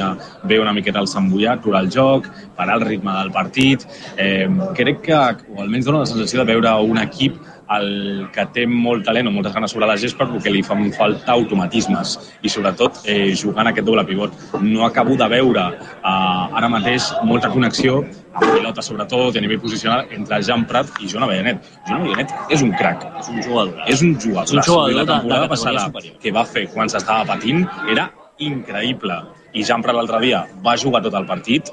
bé una miqueta el Sant Boià, aturar el joc, parar el ritme del partit. Crec que, o almenys dona la sensació de veure un equip el que té molt talent o moltes ganes sobre la gespa, perquè li fan falta automatismes i sobretot jugant aquest doble pivot. No acabo de veure ara mateix molta connexió amb pilota, sobretot a nivell posicional, entre Jan Prat i Joan Avellanet. Joan Avellanet és un crac, és un jugador. La temporada passada que va fer quan s'estava patint era increïble, i Jan Prat l'altre dia va jugar tot el partit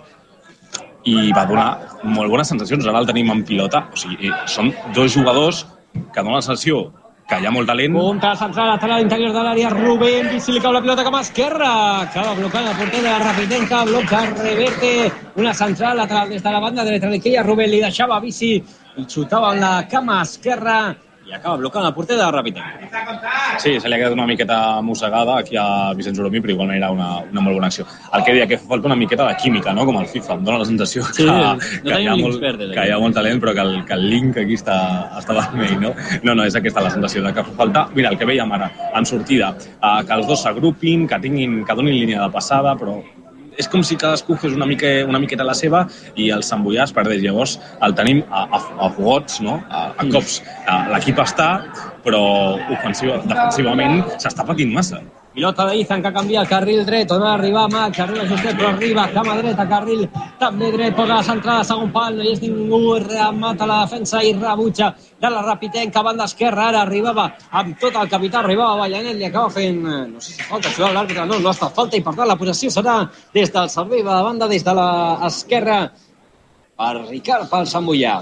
i va donar molt bones sensacions. Ara el tenim en pilota, o sigui, són dos jugadors que donen la sensació que hi ha molt talent. Punta central, lateral a l'interior de l'àrea, Rubén, Vici li cau la pilota cap a esquerra, acaba blocant el porter de la Rapitenca, bloca Reverte, una central lateral des de la banda dreta, Rubén li deixava a Vici, i xutava amb la cama esquerra, i acaba blocant el porter de la Rapitenca. Sí, se li ha quedat una miqueta mossegada aquí a Vicenç Oromí, però igualment era una molt bona acció. El que deia que falta una miqueta de química, no? Com el FIFA, em dona la sensació que hi ha molt talent, però que el link aquí està vermell, no? No, és aquesta la sensació de que falta. Mira, el que veiem ara, en sortida, que els dos s'agrupin, que donin línia de passada, però és com si cadascú fes una miqueta la seva i el Sant Boià es perdés. Llavors el tenim a fogots, no? A cops. L'equip està, però defensivament s'està patint massa. Pilota d'Izan que canvia el carril dret, on ha d'arribar Max, arriba Justet, però arriba, cama dreta, carril també dret, posa la centrada, segon pal, no hi és ningú, remata la defensa i rebutja de la Rapitenca, banda esquerra, ara arribava amb tot el capità, arribava Avellanet, li acaba fent, no sé si falta, això l'àrbitre no ha estat falta, i per tant la possessió serà des del servei de banda, des de l'esquerra, per Ricard, pel Sant Boià.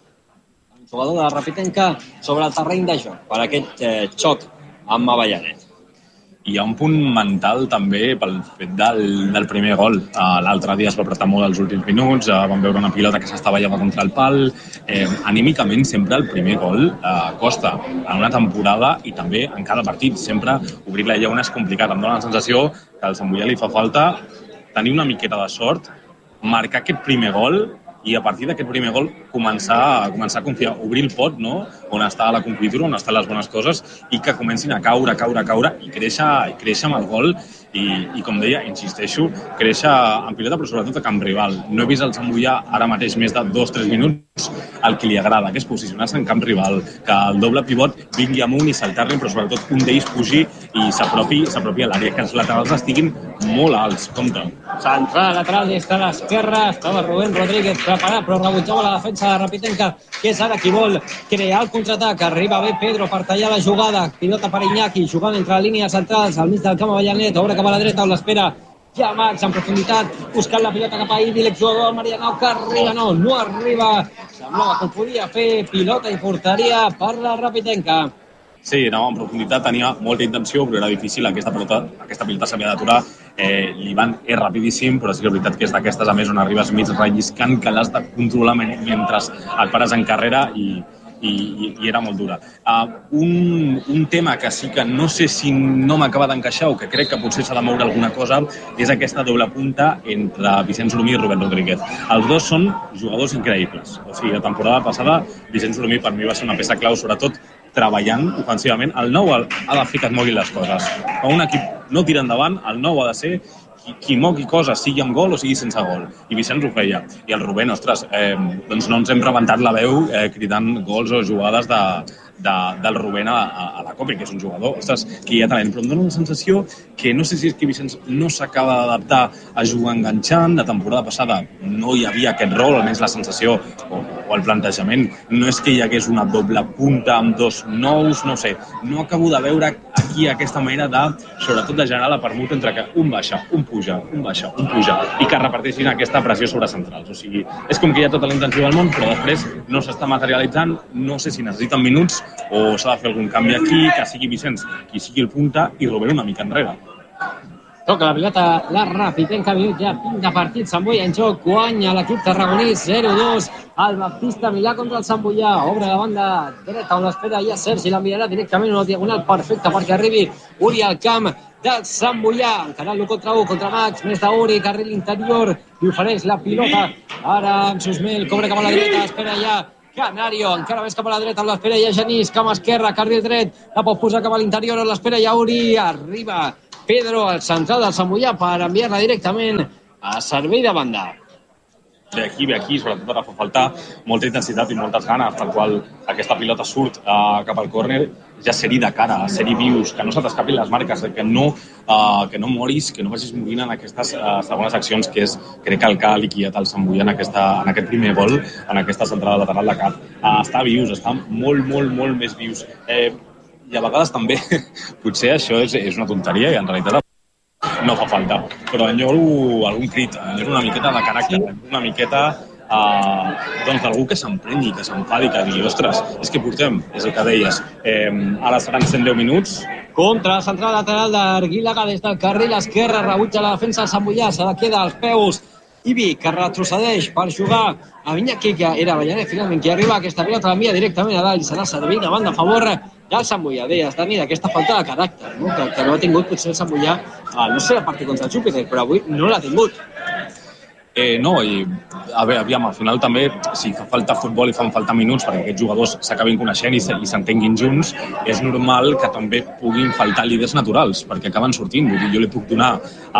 Un jugador de la Rapitenca sobre el terreny de joc, per aquest xoc amb Avellanet. Hi ha un punt mental també pel fet del primer gol. L'altre dia es va apretar molt els últims minuts, vam veure una pilota que s'estava llevant contra el pal. Anímicament sempre el primer gol costa en una temporada i també en cada partit. Sempre obrir la llauna és complicat. Em dóna la sensació que al Sant Boià li fa falta tenir una miqueta de sort, marcar aquest primer gol i a partir d'aquest primer gol començar a confiar, obrir el pot, no? On està la confitura, on estan les bones coses, i que comencin a caure i créixer amb el gol i com deia, insisteixo, créixer en pilota però sobretot a camp rival. No he vist el Sant Boià ara mateix més de 2-3 minuts el que li agrada, que és posicionar-se en camp rival, que el doble pivot vingui amunt i saltar-li, però sobretot un d'ells pugi i s'apropi a l'àrea, que els laterals estiguin molt alts, compte. Central lateral des de l'esquerra, estava Rubén Rodríguez preparat, però rebutjava la defensa de Rapitenca, que és ara qui vol crear el contraatac. Arriba bé Pedro per tallar la jugada, pilota per Iñaki, jugant entre línies centrals, al mig del camp Avellanet, obre cap a la dreta on l'espera ja Max en profunditat, buscant la pilota cap a Idi, l'exjugador Mariano, que arriba, no arriba, semblava que ho podia fer, pilota i porteria per la Rapitenca. Sí, anava en profunditat, tenia molta intenció, però era difícil, aquesta pilota s'havia d'aturar. L'Ivan és rapidíssim, però sí que és veritat que és d'aquestes, a més, on arribes mig relliscant, que l'has de controlar mentre et pares en carrera i era molt dura. Un tema que sí que no sé si no m'acaba d'encaixar o que crec que potser s'ha de moure alguna cosa és aquesta doble punta entre Vicenç Oromí i Rubén Rodríguez. Els dos són jugadors increïbles. O sigui, la temporada passada Vicenç Oromí per mi va ser una peça clau, sobretot treballant ofensivament. El nou ha de fer que et moguin les coses. Quan un equip no tira endavant, el nou ha de ser qui mogui coses, sigui amb gol o sigui sense gol. I Vicenç ho feia. I el Rubén, ostres, doncs no ens hem rebentat la veu cridant gols o jugades del Rubén a la Copa, que és un jugador, ostres, que hi ha talent. Però em dóna la sensació que no sé si és que Vicenç no s'acaba d'adaptar a jugar enganxant. La temporada passada no hi havia aquest rol, almenys la sensació o el plantejament. No és que hi hagués una doble punta amb dos nous, no sé. No acabo de veure aquí aquesta manera sobretot de generar la permuta entre que un baixa, un puja, i que reparteixin aquesta pressió sobre centrals. O sigui, és com que hi ha tota la intenció del món, però després no s'està materialitzant. No sé si necessiten minuts o s'ha de fer algun canvi aquí, que sigui Vicenç qui sigui el punta i Rubén una mica enrere. Toca la pilota la Rapitenca, minut ja 20 de partit, Sant Boià en joc, guanya l'equip tarragoní 0-2, el Baptista Milà contra el Sant Boià, obre la banda dreta on l'espera ja Sergi, l'enviarà directament una diagonal perfecta perquè arribi Uri al camp del Sant Boià, encarant-lo contra Max, més d'Uri, carril interior, li ofereix la pilota, ara amb Susmel, cobra cap a la dreta, espera ja Canario, encara més cap a la dreta, on l'espera ja Genís, cama esquerra, carril dret, la pot posar cap a l'interior, on l'espera ja Uri, arriba Pedro, el central del Sant Moià, per enviar-la directament a servei de banda. Ve aquí, sobretot ara fa falta molta intensitat i moltes ganes, tal qual aquesta pilota surt cap al córner, ja ser-hi de cara, ser-hi vius, que no se t'escapin les marques, que no moris, que no vagis morint en aquestes segones accions, que és, crec que el que ha liquidat el Sant Moià en aquest primer gol, en aquesta centrada lateral de cap. Estar vius, estar molt, molt, molt més vius. I a vegades també, potser això és una tonteria i en realitat no fa falta, però enyoro algun crit, enyoro una miqueta de caràcter, una miqueta d'algú que s'emprenyi, que s'enfadi, que digui, ostres, és que portem, és el que deies, ara seran 110 minuts. Contra la central lateral d'Arguilaga des del carril esquerre, rebutja la defensa del Sant Moià, se la queda als peus Ibi, que retrocedeix per jugar a Iñaki, que era Avellanet finalment qui arriba, aquesta pilota l'envia directament a dalt i serà servit de banda a favor del Sant Moià. Deies, Dani, d'aquesta falta de caràcter, no? Que no ha tingut potser el Sant Moià, no sé la partit contra el Júpiter, però avui no l'ha tingut. No, i a veure, aviam, al final també, si fa falta futbol i fan falta minuts perquè aquests jugadors s'acabin coneixent i s'entenguin junts, és normal que també puguin faltar líders naturals, perquè acaben sortint. Vull dir, jo li puc donar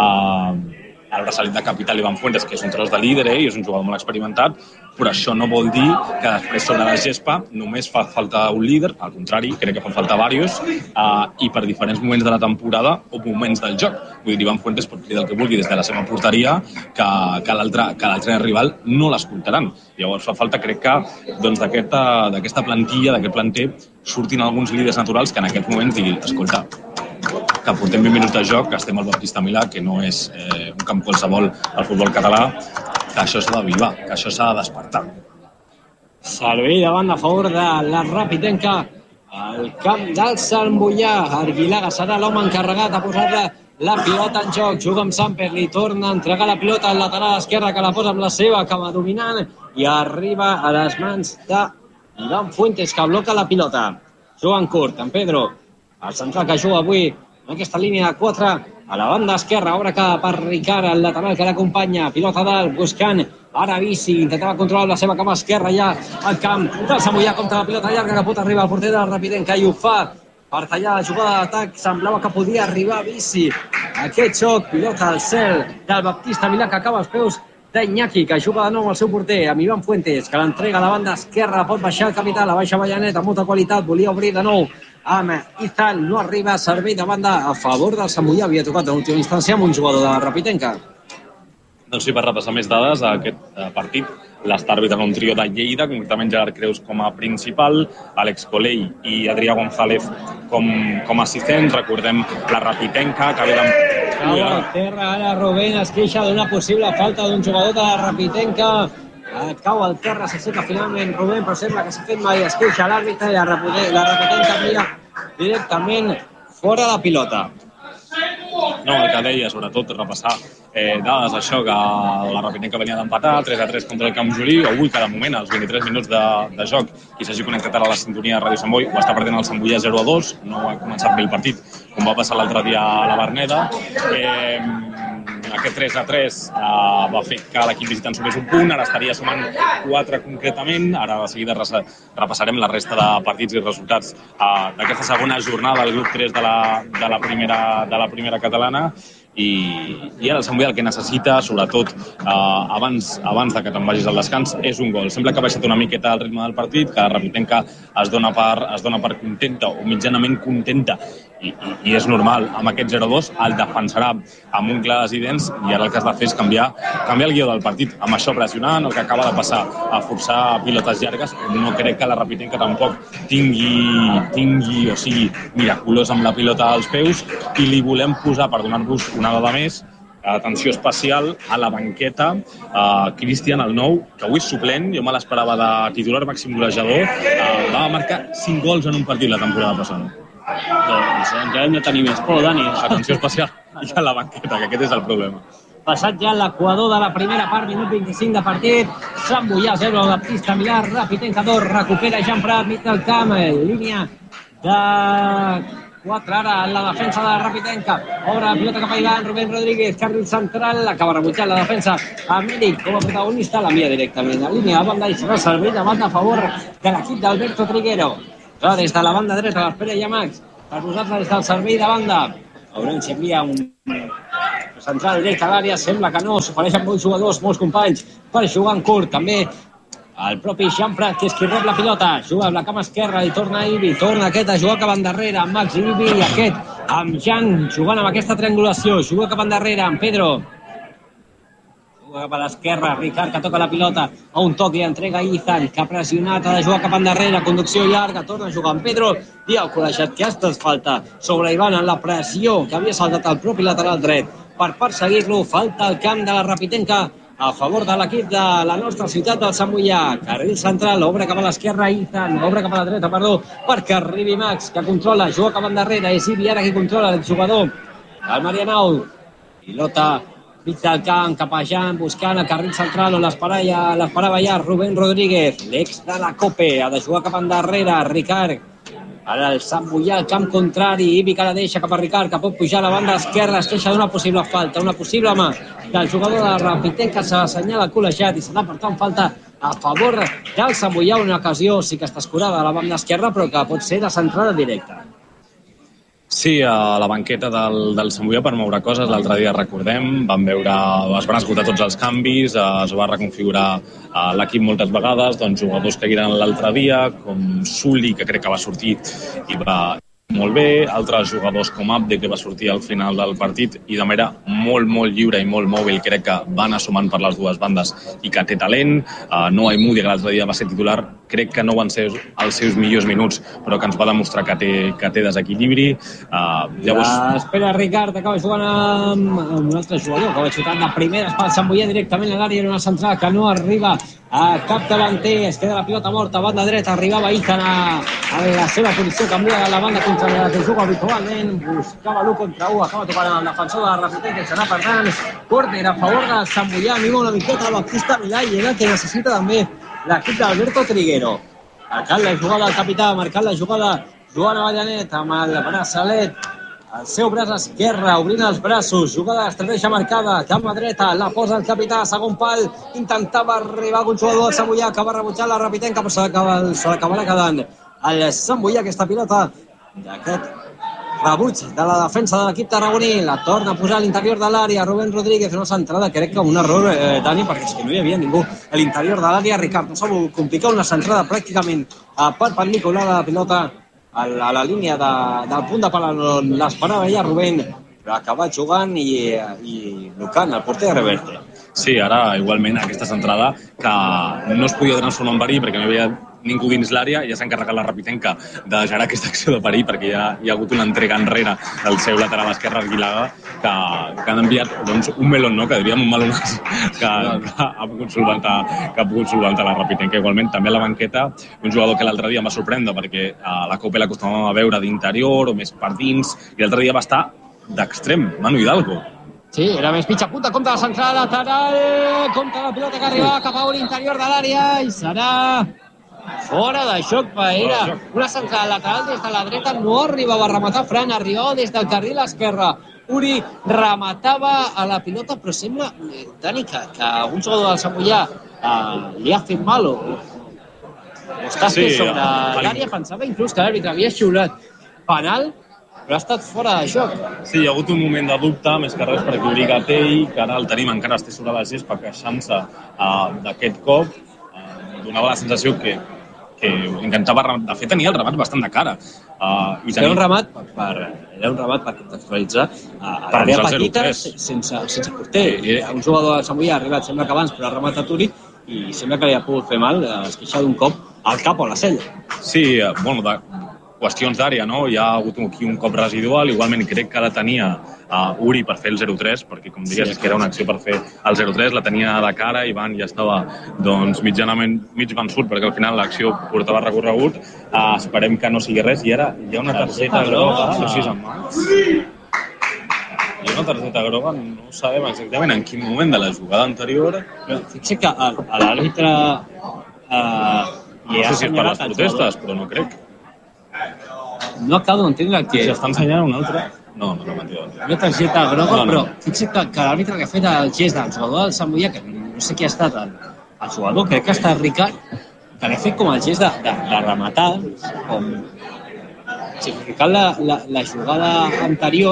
el braçalet de capital Iván Fuentes, que és un tros de líder i és un jugador molt experimentat, però això no vol dir que després sobre la gespa només fa falta un líder, al contrari, crec que fan falta diversos, i per diferents moments de la temporada o moments del joc. Vull dir, Iván Fuentes pot cridar el que vulgui des de la seva porteria, que l'altre rival no l'escoltaran. Llavors fa falta, crec que, d'aquesta plantilla, d'aquest planter, surtin alguns líders naturals que en aquest moment diguin, escolta, que portem 20 minuts de joc, que estem al Baptista Milà, que no és un camp qualsevol al futbol català, que això s'ha d'avivar, que això s'ha de despertar. Servei de banda a favor de la Rapitenca al camp del Sant Moià. Arguilaga serà l'home encarregat de posar la pilota en joc. Juga amb Samper, li torna a entregar la pilota al lateral esquerre, que la posa amb la seva cama dominant i arriba a les mans d'Iván Fuentes, que bloca la pilota. Juga en curt, en Pedro, el central que juga avui en aquesta línia de 4 a la banda esquerra, obre cap per Ricard, el lateral que l'acompanya, pilota dalt, buscant ara Bici, intentava controlar la seva cama esquerra ja al camp del Sant Moià contra la pilota llarga que pot arribar al porter de la Rapitenca i ho fa per tallar la jugada d'atac. Semblava que podia arribar Bici, aquest xoc, pilota al cel del Baptista Milà, que acaba als peus d'Iñaki, que juga de nou al seu porter, amb Iván Fuentes, que l'entrega a la banda esquerra, pot baixar el capità, la baixa Avellanet amb molta qualitat, volia obrir de nou amb Izal, no arriba, servei de banda a favor del Sant Moià. Havia tocat en última instància amb un jugador de la Rapitenca. Doncs sí, per repassar més dades, aquest partit l'està arbitrant un trio de Lleida, concretament Gerard Creus com a principal, Àlex Colell i Adrià González com a assistent. Recordem la Rapitenca, que ve Cau al terra, ara Rubén es queixa d'una possible falta d'un jugador de la Rapitenca. Cau al terra, s'aixeca finalment Rubén, però sembla que s'ha fet mai, es queixa l'àrbitre i la Rapitenca envia directament fora la pilota. No, el que deia, sobretot, repassar dades, això, que la Rapitenca venia d'empatar 3-3 contra el Camp Jolí. Avui, cada moment, als 23 minuts de joc, qui s'hagi connectat ara a la sintonia de Ràdio Sant Boi, ho està perdent el Sant Moià 0-2, no ha començat bé el partit, com va passar l'altre dia a la Verneda. Aquest 3-3 va fer que l'equip visitant sumés un punt, ara estaria sumant 4 concretament. Ara de seguida repassarem la resta de partits i resultats d'aquesta segona jornada del grup 3 de la primera catalana. I ara el Sant Moià el que necessita, sobretot abans de que te'n vagis al descans, és un gol. Sembla que ha baixat una miqueta el ritme del partit, que la Rapitenca es dona per contenta o mitjanament contenta, i és normal. Amb aquest 0-2 el defensarà amb ungles i dents, i ara el que has de fer és canviar el guió del partit, amb això pressionant, el que acaba de passar, a forçar pilotes llargues. No crec que la Rapitenca tampoc tingui o sigui miraculós amb la pilota als peus, i li volem posar, per donar-vos una dada més, atenció especial a la banqueta, Cristian, el nou, que avui és suplent, jo me l'esperava de titular màxim golejador, va marcar 5 gols en un partit la temporada passada. Doncs ja hem de tenir més por, Dani. Atenció especial i a la banqueta, que aquest és el problema. Passat ja l'equador de la primera part, minut 25 de partit, Sant Moià 0, Baptista Milà, Rapitenca 2, recupera Jean Prat, mig del camp, línia de 4 ara en la defensa de la Rapitenca. Obre la pilota cap a Iván, Rubén Rodríguez, carril central, acaba rebutjant la defensa a Míric com a protagonista, l'envia directament a línia de banda i serà servei de banda a favor de l'equip d'Alberto Triguero. Des de la banda dreta l'espera Llamax per posar-la des del servei de banda. Veurem si envia un central directe a l'àrea, sembla que no, s'ofereixen molts jugadors, molts companys per jugar en curt, també el propi Jean Prat, que és qui rep la pilota, juga amb la cama esquerra i torna Ibi, torna aquest a jugar cap endarrere, amb Max i Ibi, i aquest amb Jan jugant amb aquesta triangulació, juga cap endarrere amb Pedro, juga cap a l'esquerra, Ricard que toca la pilota, a un toc i entrega Ethan, que ha pressionat, ha de jugar cap endarrere, conducció llarga, torna a jugar amb Pedro, i el col·legiat que ha estat falta sobre Ivan en la pressió que havia saltat el propi lateral dret per perseguir-lo, falta al camp de la Rapitenca a favor de l'equip de la nostra ciutat del Sant Moià. Carril central, obre cap a l'esquerra Ethan, obre cap a la dreta, perdó, perquè arribi Max, que controla, juga cap endarrere, és Ibi ara qui controla el jugador, el Marianao, pilota mig del camp, cap a Jan, buscant el carril central on l'esperava ja Rubén Rodríguez, l'ex de la Cope, ha de jugar cap endarrere, Ricard, ara el Sant Moià al camp contrari, Ibi que la deixa cap a Ricard, que pot pujar a la banda esquerra, es queixa d'una possible falta, una possible mà del jugador de la Rapitenca, s'assenyala el col·legiat i s'ha per tant falta a favor del Sant Moià, una ocasió sí que està escurada a la banda esquerra, però que pot ser de centrada directa. Sí, a la banqueta del Sant Moià per moure coses. L'altre dia, recordem, es van esgotar tots els canvis, es va reconfigurar l'equip moltes vegades, doncs jugadors que eren l'altre dia, com Suli, que crec que va sortir i va molt bé, altres jugadors com Abde, que va sortir al final del partit i de manera molt, molt lliure i molt mòbil, crec que va anar sumant per les dues bandes i que té talent. Noah Moody, que l'altre dia va ser titular, crec que no van ser els seus millors minuts, però que ens va demostrar que té desequilibri. Llavors... Espera, Ricard, acaba jugant amb un altre jugador, acaba xutant de primeres pel Sant Moià directament a l'àrea, en una central que no arriba a cap davanter, es queda la pilota morta, banda dreta, arribava Ethan a la seva posició, canvia de la banda contra la que juga habitualment, buscava l'1 contra 1, acaba tocant amb el defensor de la Rapitenca, que serà per tant córner a favor del Sant Moià, anima una miqueta el Baptista Milà i era que necessita també l'equip d'Alberto Triguero. Marcant la jugada del capità, marcant la jugada Joan Avellanet amb el braçalet al seu braç esquerre, obrint els braços, jugada d'estratègia marcada, cama dreta, la posa el capità, segon pal, intentava arribar algun jugador del Sant Moià que va rebutjar la Rapitenca, però se l'acabarà quedant el Sant Moià, aquesta pilota d'aquest rebuig de la defensa de l'equip tarragoní, la torna a posar a l'interior de l'àrea, Rubén Rodríguez, una centrada, crec que un error, Dani, perquè és que no hi havia ningú a l'interior de l'àrea, Ricard, no s'ha volgut complicar, una centrada pràcticament perpendicular a la pilota, a la línia del punt de pal on l'esperava ja Rubén, però ha acabat jugant i blocant el porter Reverte. Sí, ara igualment aquesta centrada que no es podia transformar en perill perquè no hi havia ningú dins l'àrea, ja s'ha encarregat la Rapitenca de generar aquesta acció de perill perquè ja hi ha hagut una entrega enrere del seu lateral esquerre Aguilaga que han enviat doncs, un melon, no? Que diríem un melonàs que ha pogut solventar la Rapitenca. Igualment també a la banqueta un jugador que l'altre dia em va sorprendre perquè a la Copa l'acostumàvem a veure d'interior o més per dins i l'altre dia va estar d'extrem, Manu Hidalgo. Sí, era més mitja punta, compta la centrada lateral, compta la pilota que arribava cap a l'interior de l'àrea i serà fora de joc, era una centrada lateral des de la dreta, no arribava a rematar Fran, arribava des del carril esquerre. Uri rematava a la pilota, però sembla, Dani, que un jugador del Sant Moià li ha fet mal o està fet sobre l'àrea, pensava inclús que l'àrbitre havia xiulat penal, però ha estat fora de joc. Sí, hi ha hagut un moment de dubte, més que res perquè Uri Gatell, que ara el tenim encara esté sobre la gespa, queixant-se d'aquest cop, donava la sensació que intentava, de fet tenia el remat bastant de cara. Era un remat per contextualitzar per àrea petita sense porter. Un jugador del Sant Moià ha arribat, sembla que abans, però ha rematat Uri i sembla que li ha pogut fer mal, es queixa d'un cop al cap o a la cella. Sí, bueno, de qüestions d'àrea, no? Hi ha hagut aquí un cop residual, igualment crec que la tenia Uri per fer el 0-3, perquè com digues que era una acció per fer el 0-3, la tenia de cara, Ivan ja estava doncs mitjanament mig vençut, perquè al final l'acció portava recorregut, esperem que no sigui res, i ara hi ha una targeta groga, hi ha una targeta groga, no sabem exactament en quin moment de la jugada anterior. Fixa que a l'àrbitre no sé si és per les protestes, però no crec. No acabo d'entendre que... S'està ensenyant un altre? No m'entendo. Una targeta groga, però fixa que l'àrbitre que ha fet el gest del jugador del Sant Moià, que no sé qui ha estat el jugador, crec que ha estat Ricard, que l'ha fet com el gest de rematar, com significant la jugada anterior,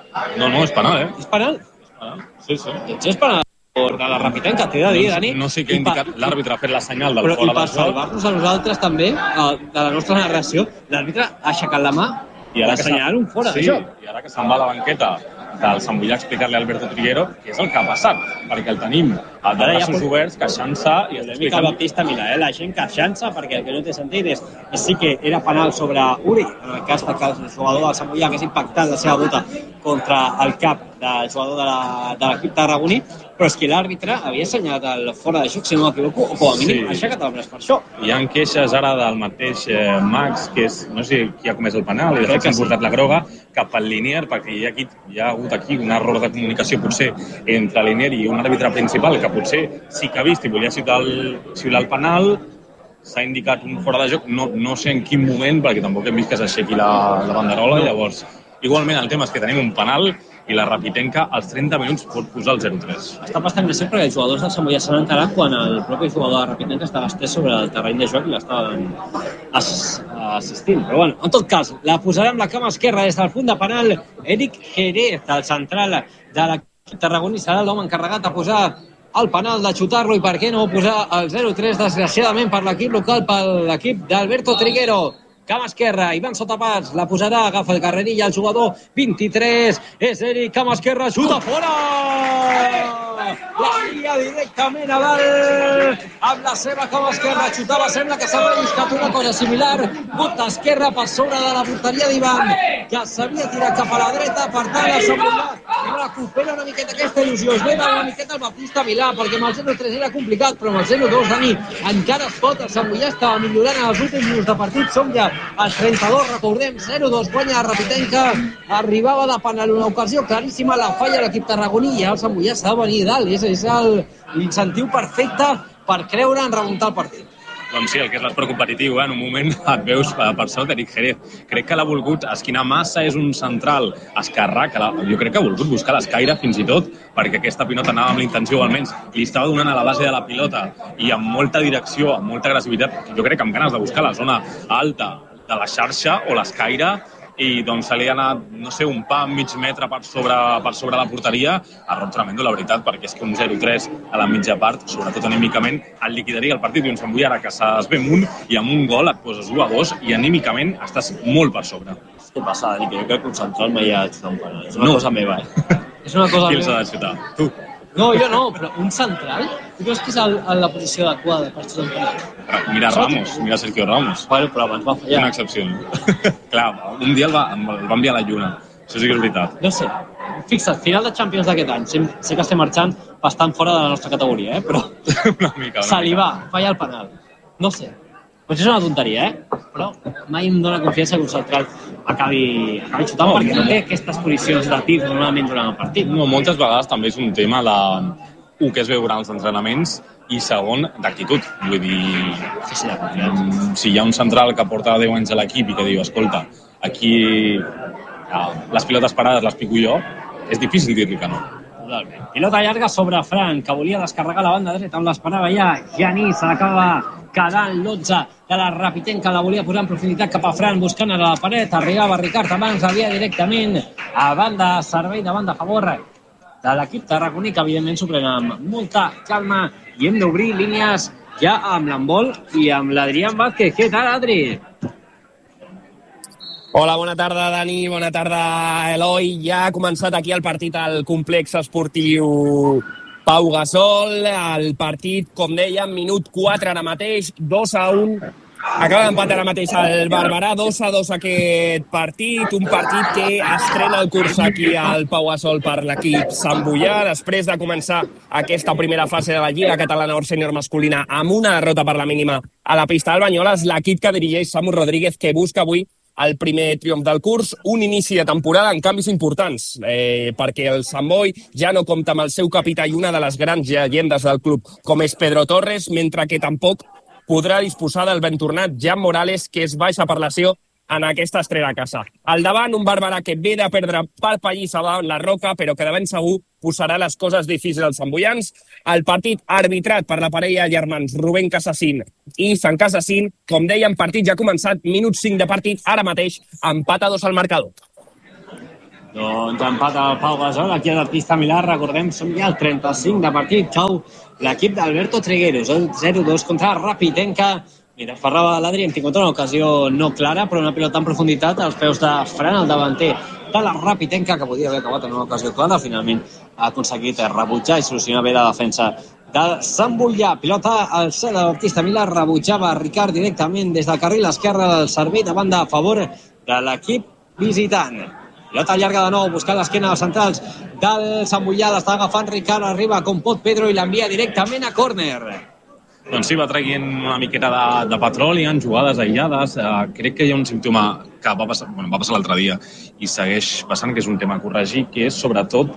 No, és penal, És penal? Sí. Doncs és penal de la Rapitenca, t'he de dir, Dani. No sé què ha indicat l'àrbitre, ha fet la senyal del fora de joc. I per de joc. salvar-nos a nosaltres també, de la nostra narració, l'àrbitre ha aixecat la mà i ara assenyalar un fora de joc. I ara que se'n va a la banqueta del Sant Boià a explicar-li a Alberto Triguero què és el que ha passat, perquè el tenim de braços oberts, queixant-se i el mica Baptista Milà, la gent queixant-se perquè el que no té sentit és sí que era penal sobre Uri, en el cas que el jugador del Sant Boià hagués impactat la seva bota contra el cap del jugador de l'equip tarragoní, però és que l'àrbitre havia assenyalat el fora de joc, si no m'equivoco, o com a mínim ha aixecat el braç per això. Hi ha queixes ara del mateix Max, que és, no sé qui ha comès el penal, i de fet s'ha portat la groga cap al Linier, perquè hi ha hagut aquí un error de comunicació potser entre Linier i un àrbitre principal, que potser sí que ha vist i volia xiular el penal, s'ha indicat un fora de joc, no sé en quin moment, perquè tampoc hem vist que s'aixequi la banderola, llavors igualment el tema és que tenim un penal i la Rapitenca als 30 minuts pot posar el 0-3. Està bastant gràcies perquè els jugadors del Sant Boià s'han enterat quan el propi jugador de la Rapitenca estava estès sobre el terreny de joc i l'estaven assistint. Però bueno, en tot cas, la posarem la cama esquerra des del punt de penal. Eric Jerez, el central de l'equip tarragoní, serà l'home encarregat de posar el penal, de xutar-lo i per què no posar el 0-3, desgraciadament per l'equip local, per l'equip d'Alberto Triguero. Cama esquerra, Ivan Sotapats, la posarà, agafa el carrerilla, el jugador 23, és Eric, cama esquerra, xuta fora! La via directament a dalt, amb la seva cama esquerra, xutava, sembla que s'ha relliscat una cosa similar, bota esquerra per sobre de la porteria d'Ivan, que s'havia tirat cap a la dreta, per tant, el Sant Boià recupera una miqueta aquesta il·lusió, es veda una miqueta el Baptista Milà, perquè amb el 0-3 era complicat, però amb el 0-2, Dani, encara es pot, el Sant Boià estava millorant en els últims minuts de partit, som ja als 32, recordem, 0-2, guanya Rapitenca, arribava de penal, una ocasió claríssima, la falla l'equip tarragoní, i el Sant Boià s'ha de venir dalt, és l'incentiu perfecte per creure en remuntar el partit. Doncs sí, el que és l'esport competitiu, en un moment et veus per sort Eric Jerez. Crec que l'ha volgut esquinar massa, és un central esquerrà, que jo crec que ha volgut buscar l'escaire fins i tot, perquè aquesta pilota anava amb l'intenció, o almenys li estava donant a la base de la pilota i amb molta direcció, amb molta agressivitat, jo crec que amb ganes de buscar la zona alta de la xarxa o l'escaire, i doncs se li ha anat, no sé, un pam mig metre per sobre la porteria, error tremendo, la veritat, perquè és que un 0-3 a la mitja part, sobretot anímicament, et liquidaria el partit, i un Sant Boià que s'es ve amunt i amb un gol et poses 1-2 i anímicament estàs molt per sobre. Què passa, Dani? Que jo crec que un central mai ha de xutar un penal. És una cosa meva, És una cosa meva. Qui els ha de xutar? Tu? No, jo no, però un central? Tu creus que és la posició adequada per xutar un penal? Mira Ramos, mira Sergio Ramos. Bueno, però abans va fallar. Una excepció. Clar, un dia el va enviar a la lluna. Això sí que és veritat. No sé. Fixa't, final de Champions d'aquest any. Sé que estem marxant bastant fora de la nostra categoria, però una mica. Se li va, falla el penal. No sé. Potser és una tonteria, però mai em dóna confiança que un central acabi xutant, perquè no té aquestes posicions de tir normalment durant el partit. No, moltes vegades també és un tema un, que es veu durant els entrenaments, i segon, d'actitud. Vull dir, si hi ha un central que porta 10 anys a l'equip i que diu, escolta, aquí les pilotes parades les pico jo, és difícil dir-li que no. Pilota llarga sobre Fran, que volia descarregar la banda dreta, on l'esperava ja Genís, se l'acaba quedant l'11 de la Rapitenca, la volia posar en profunditat cap a Fran, buscant a la paret, arribava Ricard abans, havia directament a banda, servei de banda a favor de l'equip tarragoní, que evidentment s'ho pren amb molta calma, i hem d'obrir línies ja amb l'handbol i amb l'Adrián Vázquez. Què tal, Adri? Hola, bona tarda, Dani, bona tarda, Eloi. Ja ha començat aquí el partit al complex esportiu Pau Gasol. El partit, com dèiem, minut 4 ara mateix, 2-1. Acaba d'empatar ara mateix el Barberà, 2-2 aquest partit. Un partit que estrena el curs aquí al Pau Gasol per l'equip Sant Boià, després de començar aquesta primera fase de la Lliga Catalana Or Sènior masculina amb una derrota per la mínima a la pista del Banyoles. L'equip que dirigeix Samu Rodríguez, que busca avui el primer triomf del curs, un inici de temporada amb canvis importants, perquè el Sant Boi ja no compta amb el seu capità i una de les grans llegendes del club, com és Pedro Torres, mentre que tampoc podrà disposar del ben tornat Jan Morales, que es baixa per lesió en aquesta estrena a casa. Al davant, un Barberà que ve de perdre per pallissa davant la Roca, però que de ben segur posarà les coses difícils als santboians. El partit arbitrat per la parella de germans Rubén Casasín i Sant Casasín. Com dèiem, partit ja ha començat, minut 5 de partit, ara mateix, empat a 2 al marcador. Doncs empat el Pau Gasol, aquí a la pista Milà, recordem, som ja al 35 de partit, cau l'equip d'Alberto Trigueros, el 0-2 contra Rapitenca. Mira, parlava l'Adri, hem tingut una ocasió no clara, però una pilota en profunditat als peus de Fran, el davanter de la Rapitenca, que podia haver acabat en una ocasió clara, finalment ha aconseguit rebutjar i solucionar bé la defensa del Sant Bullà. Pilota al cel de Baptista Milà, rebutjava Ricard directament des del carril esquerre del servei de banda a favor de l'equip visitant. Pilota llarga de nou, buscant l'esquena dels centrals del Sant Bullà, l'està agafant Ricard, arriba com pot Pedro i l'envia directament a córner. Doncs sí, va traient una miqueta de petroli en jugades aïllades. Crec que hi ha un símptoma que va passar l'altre dia i segueix passant, que és un tema a corregir, que és sobretot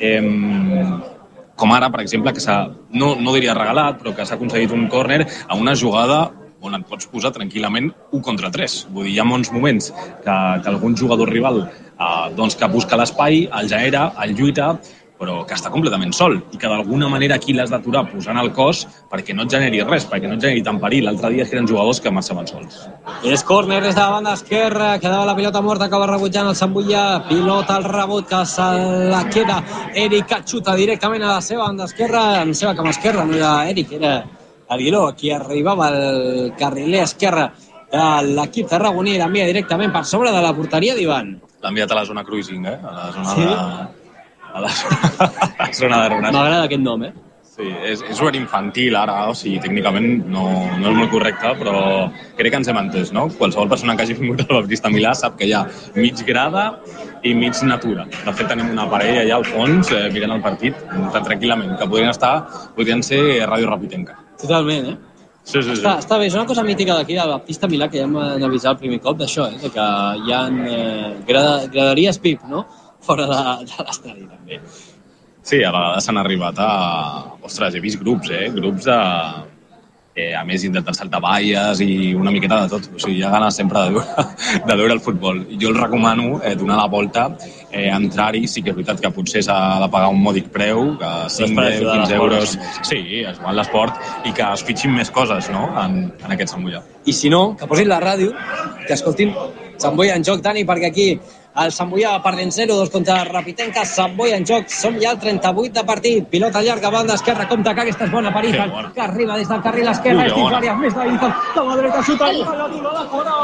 com ara, per exemple, que no diria regalat, però que s'ha aconseguit un córner a una jugada on et pots posar tranquil·lament 1 contra 3. Vull dir, hi ha molts moments que algun jugador rival que busca l'espai, el genera, el lluita, però que està completament sol i que d'alguna manera aquí l'has d'aturar posant el cos perquè no et generi res, perquè no et generi tant perill. L'altre dia eren jugadors que marxaven sols. És córner des de la banda esquerra, quedava la pilota morta, acaba rebutjant el Sant Bullà, pilota al rebot que se la queda Eric, que xuta directament a la seva banda esquerra, en la seva cama esquerra, no era Eric, era Aguiló, qui arribava al carriler esquerre de l'equip tarragoní, l'envia directament per sobre de la porteria d'Ivan. L'ha enviat a la zona cruising, a la zona a la zona d'aeronàutica. M'agrada aquest nom, Sí, és un infantil ara, o sigui, tècnicament no és molt correcte, però crec que ens hem entès, no? Qualsevol persona que hagi vingut al Baptista Milà sap que hi ha mig grada i mig natura. De fet, tenim una parella allà al fons mirant el partit tan tranquil·lament, que podrien ser Ràdio Rapitenca. Totalment, Sí. Està bé, és una cosa mítica d'aquí del Baptista Milà que ja hem avisat el primer cop d'això, de que hi ha graderies PIP, no? Fora de l'estadi, també. Sí, a vegades s'han arribat Ostres, he vist grups, grups de... a més, intenten saltar valles i una miqueta de tot. O sigui, hi ha ganes sempre de veure el futbol. Jo els recomano donar la volta, entrar-hi. Sí que és veritat que potser s'ha de pagar un mòdic preu, que 5, 10, 15 euros... Sí, es va l'esport i que es fitxin més coses, no?, en aquest Sant Bullà. I si no, que posin la ràdio, que escoltin Sant Bullà en joc, Dani, perquè aquí el Sant Bullà va perdent 0-2 contra Rapitenca. Sant Bullà en joc, som ja al 38 de partit. Pilota llarga, banda esquerra, compte que aquesta és bona per Izal, que arriba des del carril esquerra, és dins l'àrea, més d'Izal, cama dreta, xuta, i la tira de fora!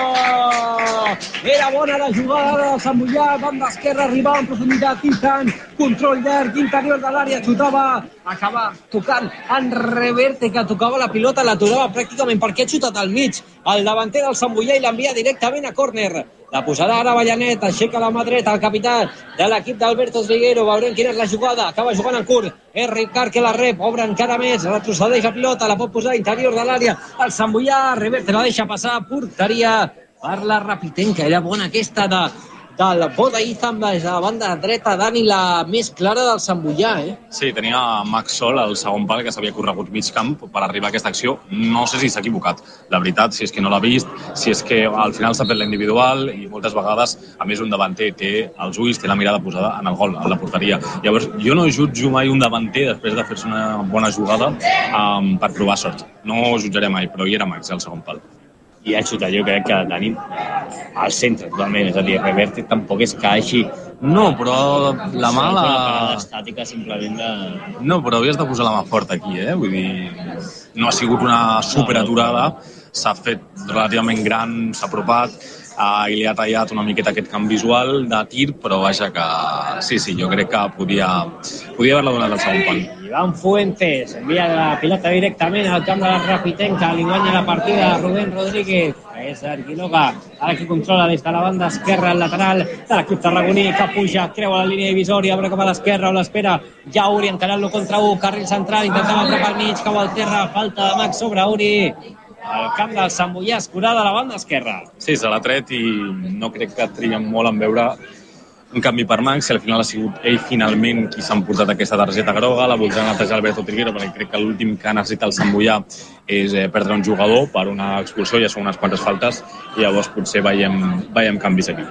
Era bona la jugada de Sant Bullà, banda esquerra, arribava en profunditat, Izal, control llarg, interior de l'àrea, xutava, acaba tocant en Reverte, que tocava la pilota, l'aturava pràcticament perquè ha xutat al mig, el davanter del Sant Bullà i l'envia directament a córner. La posarà ara Ballanet, aixeca la mà dreta, el capità de l'equip d'Alberto Triguero, veurem quina és la jugada, acaba jugant en curt, és Ricard que la rep, obre encara més, retrocedeix la pilota, la pot posar a interior de l'àrea, el Sant Bullà, Reverte la deixa passar, porteria per la Rapitenca, era bona aquesta del Boda Izam des de la banda dreta, Dani, la més clara del Sant Bullà, Sí, tenia Max Sol al segon pal, que s'havia corregut mig camp per arribar a aquesta acció. No sé si s'ha equivocat, la veritat, si és que no l'ha vist, si és que al final s'ha fet la individual i moltes vegades, a més, un davanter té els ulls, té la mirada posada en el gol, a la porteria. Llavors, jo no jutjo mai un davanter després de fer-se una bona jugada per provar sort. No ho jutjaré mai, però hi era Max al segon pal. I ha xutat, jo crec que tenim al centre totalment, és a dir, Reverte tampoc és que hagi... No, però la mà... Una parada estàtica simplement de... No, però havies de posar la mà forta aquí, Vull dir, no ha sigut una superaturada, s'ha fet relativament gran, s'ha apropat, i li ha tallat una miqueta aquest camp visual de tir, però vaja que... Sí, jo crec que podia haver-la donat al segon pal. Iván Fuentes envia la pilota directament al camp de la Rapitenca, li guanya la partida a Rubén Rodríguez, és Arquiloga, ara qui controla des de la banda esquerra, el lateral de l'equip tarragoní, que puja, creua la línia divisòria, obre cap a l'esquerra, o l'espera ja Uri encarant-lo contra carril central, intentava entrar pel mig, cau al terra, falta de Max sobre Uri, al camp del Sant Bullà, escurada a la banda esquerra. Sí, se l'ha tret i no crec que triguem molt en veure un canvi per Max, i al final ha sigut ell finalment qui s'ha emportat aquesta targeta groga, la voldrà netejar Alberto Triguero, perquè crec que l'últim que necessita el Sant Bullà és perdre un jugador per una expulsió, ja són unes quantes faltes, i llavors potser veiem canvis aquí.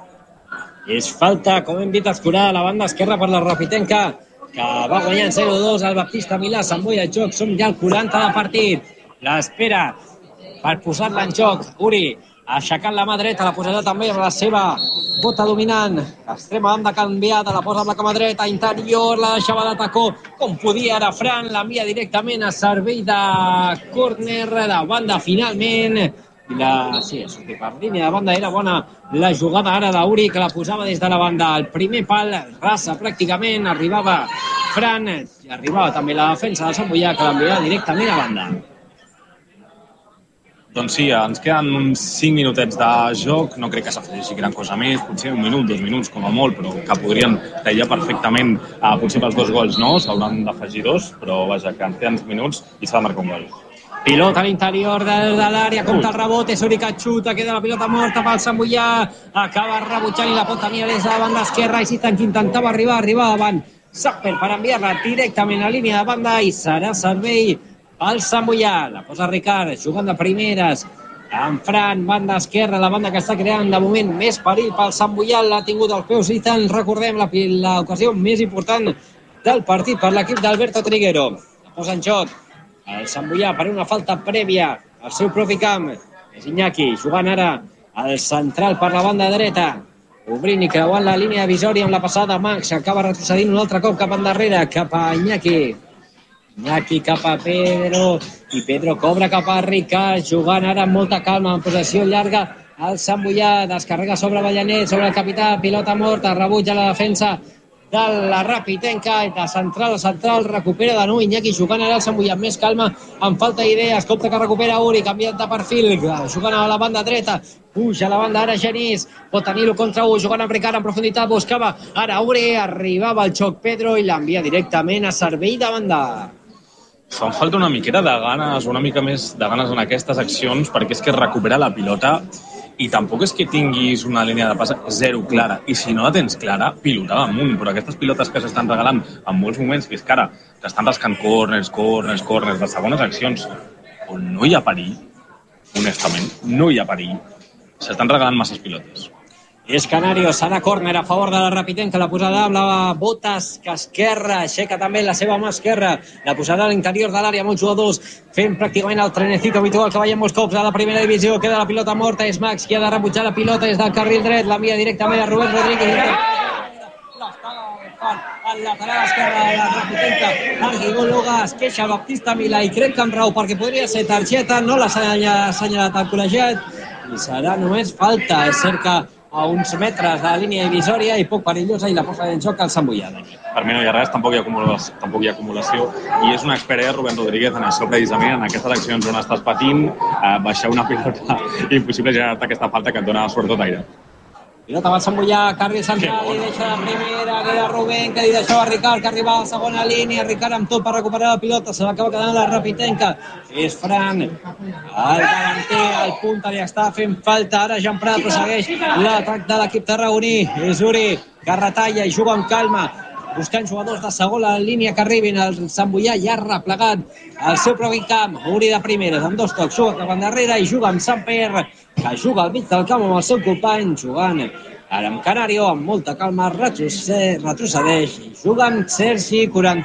És falta, com hem dit, escurada a la banda esquerra per la Rapitenca, que va guanyant 0-2 al Baptista Milà. Sant Bullà en joc, som ja al 40 de partit. L'espera per posar-la en joc Uri, aixecant la mà dreta, la posarà també amb la seva bota dominant. Extrema banda canviada, la posa amb la cama dreta, interior, la deixava de tacó, com podia ara Fran, l'envia directament a servei de córner de banda finalment. Sí, per línia de banda era bona la jugada ara d'Uri, que la posava des de la banda. El primer pal, rasa pràcticament, arribava Fran, i arribava també la defensa del Sant Boià, que l'enviava directament a banda. Doncs sí, ens queden uns 5 minutets de joc, no crec que s'afegeixi gran cosa més, potser 1 minut, 2 minuts com a molt, però que podrien tallar perfectament, potser pels 2 gols no, s'hauran d'afegir 2, però vaja, que ens queden 5 minuts i s'ha de marcar un gol. Pilota a l'interior de l'àrea, compta el rebot, és Uri que xuta, queda la pilota morta pel Sant Boià, acaba rebutjant i la pot tenir des de la banda esquerra, i Zitan, que intentava arribar davant Sapper per enviar-la directament a línia de banda, i serà servei al Sant Boià. La posa Ricard, jugant de primeres amb Fran, banda esquerra, la banda que està creant de moment més perill pel Sant Boià, l'ha tingut als peus Zitan, recordem l'ocasió més important del partit per l'equip d'Alberto Triguero. La posa en joc el Sant Boià per una falta prèvia al seu propi camp. És Iñaki, jugant ara al central per la banda dreta, obrint i creuant la línia divisòria amb la passada. Max acaba retrocedint un altre cop cap endarrere, cap a Iñaki cap a Pedro, i Pedro cobra cap a Ricard, jugant ara amb molta calma, en possessió llarga el Sant Boià, descarrega sobre Ballanet, sobre el capità, pilota morta, rebutja la defensa de la Rapitenca, de central a central, recupera de nou Iñaki, jugant ara el Sant Boià amb més calma, amb falta d'idees, compte que recupera Uri, canviat de perfil, jugant a la banda dreta, puja a la banda ara Genís, pot tenir-ho contra jugant amb Ricard en profunditat, buscava ara Uri, arribava el xoc Pedro i l'envia directament a servei de banda. Em falta una miqueta de ganes, una mica més de ganes en aquestes accions, perquè és que recupera la pilota i tampoc és que tinguis una línia de pas zero clara, i si no la tens clara, pilotada amunt, però aquestes pilotes que s'estan regalant en molts moments, que és que ara t'estan rascant córners de segones accions, on no hi ha perill, honestament, no hi ha perill, s'estan regalant masses pilotes. És Canario, serà córner a favor de la Rapitenca, la posarà amb la bota esquerra, aixeca també la seva mà esquerra, la posarà a l'interior de l'àrea amb els jugadors, fent pràcticament el trenecito habitual que veiem molts cops a la primera divisió. Queda la pilota morta, és Max qui ha de rebutjar la pilota des del carril dret, l'envia directament a Rubén Rodríguez. Al lateral esquerre de la Rapitenca, Arguigóloga, es queixa el Baptista Milà i crec que amb raó, perquè podria ser targeta, no l'ha assenyalat el col·legiat i serà només falta. És cert que a uns metres de la línia divisòria i poc perillosa, i la posa en joc al Sant Boià. Per mi no hi ha res, tampoc hi ha acumulació, i és una experiència Rubén Rodríguez en això precisament, en aquestes accions on estàs patint, baixar una pilota impossible generar-te aquesta falta que et dona sobretot aire. Pilota va Sant Boià, carri central, li deixa la primera, queda Rubén, que li deixava a Ricard, que arriba a la segona línia, Ricard amb tot per recuperar la pilota, se l'acaba quedant la Rapitenca, és Fran, el davanter, el punta, li està fent falta, ara Jean Prat prossegueix l'atac de l'equip tarragoní, és Uri, que retalla i juga amb calma, buscant jugadors de segona línia que arribin. El Sant Boià ja ha replegat el seu propi camp. Uri de primeres, amb 2 tocs, juga cap endarrere i juga amb Samper, que juga al mig del camp amb el seu company, jugant ara amb Canario, amb molta calma, retrocedeix i juga amb Sergi,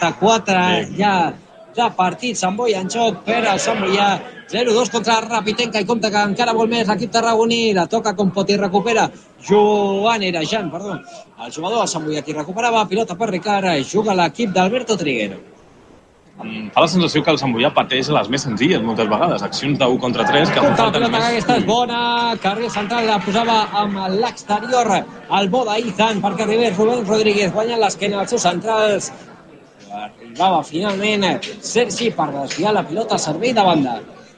44 ja de partit. Sant Boi en joc per al Sant Boià, 0-2 contra la Rapitenca, i compta que encara vol més l'equip tarragoní, la toca com pot i recupera el jugador del Sant Boià qui recuperava, pilota per Ricard, juga l'equip d'Alberto Triguero. Em fa la sensació que el Sant Boià pateix les més senzilles moltes vegades, accions de 1 contra 3 que la pilota que aquesta és bona, carrer central la posava amb l'exterior el bo d'Izan perquè arribés Rubén Rodríguez, guanyant l'esquena als seus centrals, arribava finalment Sergi per desviar la pilota a servei de banda.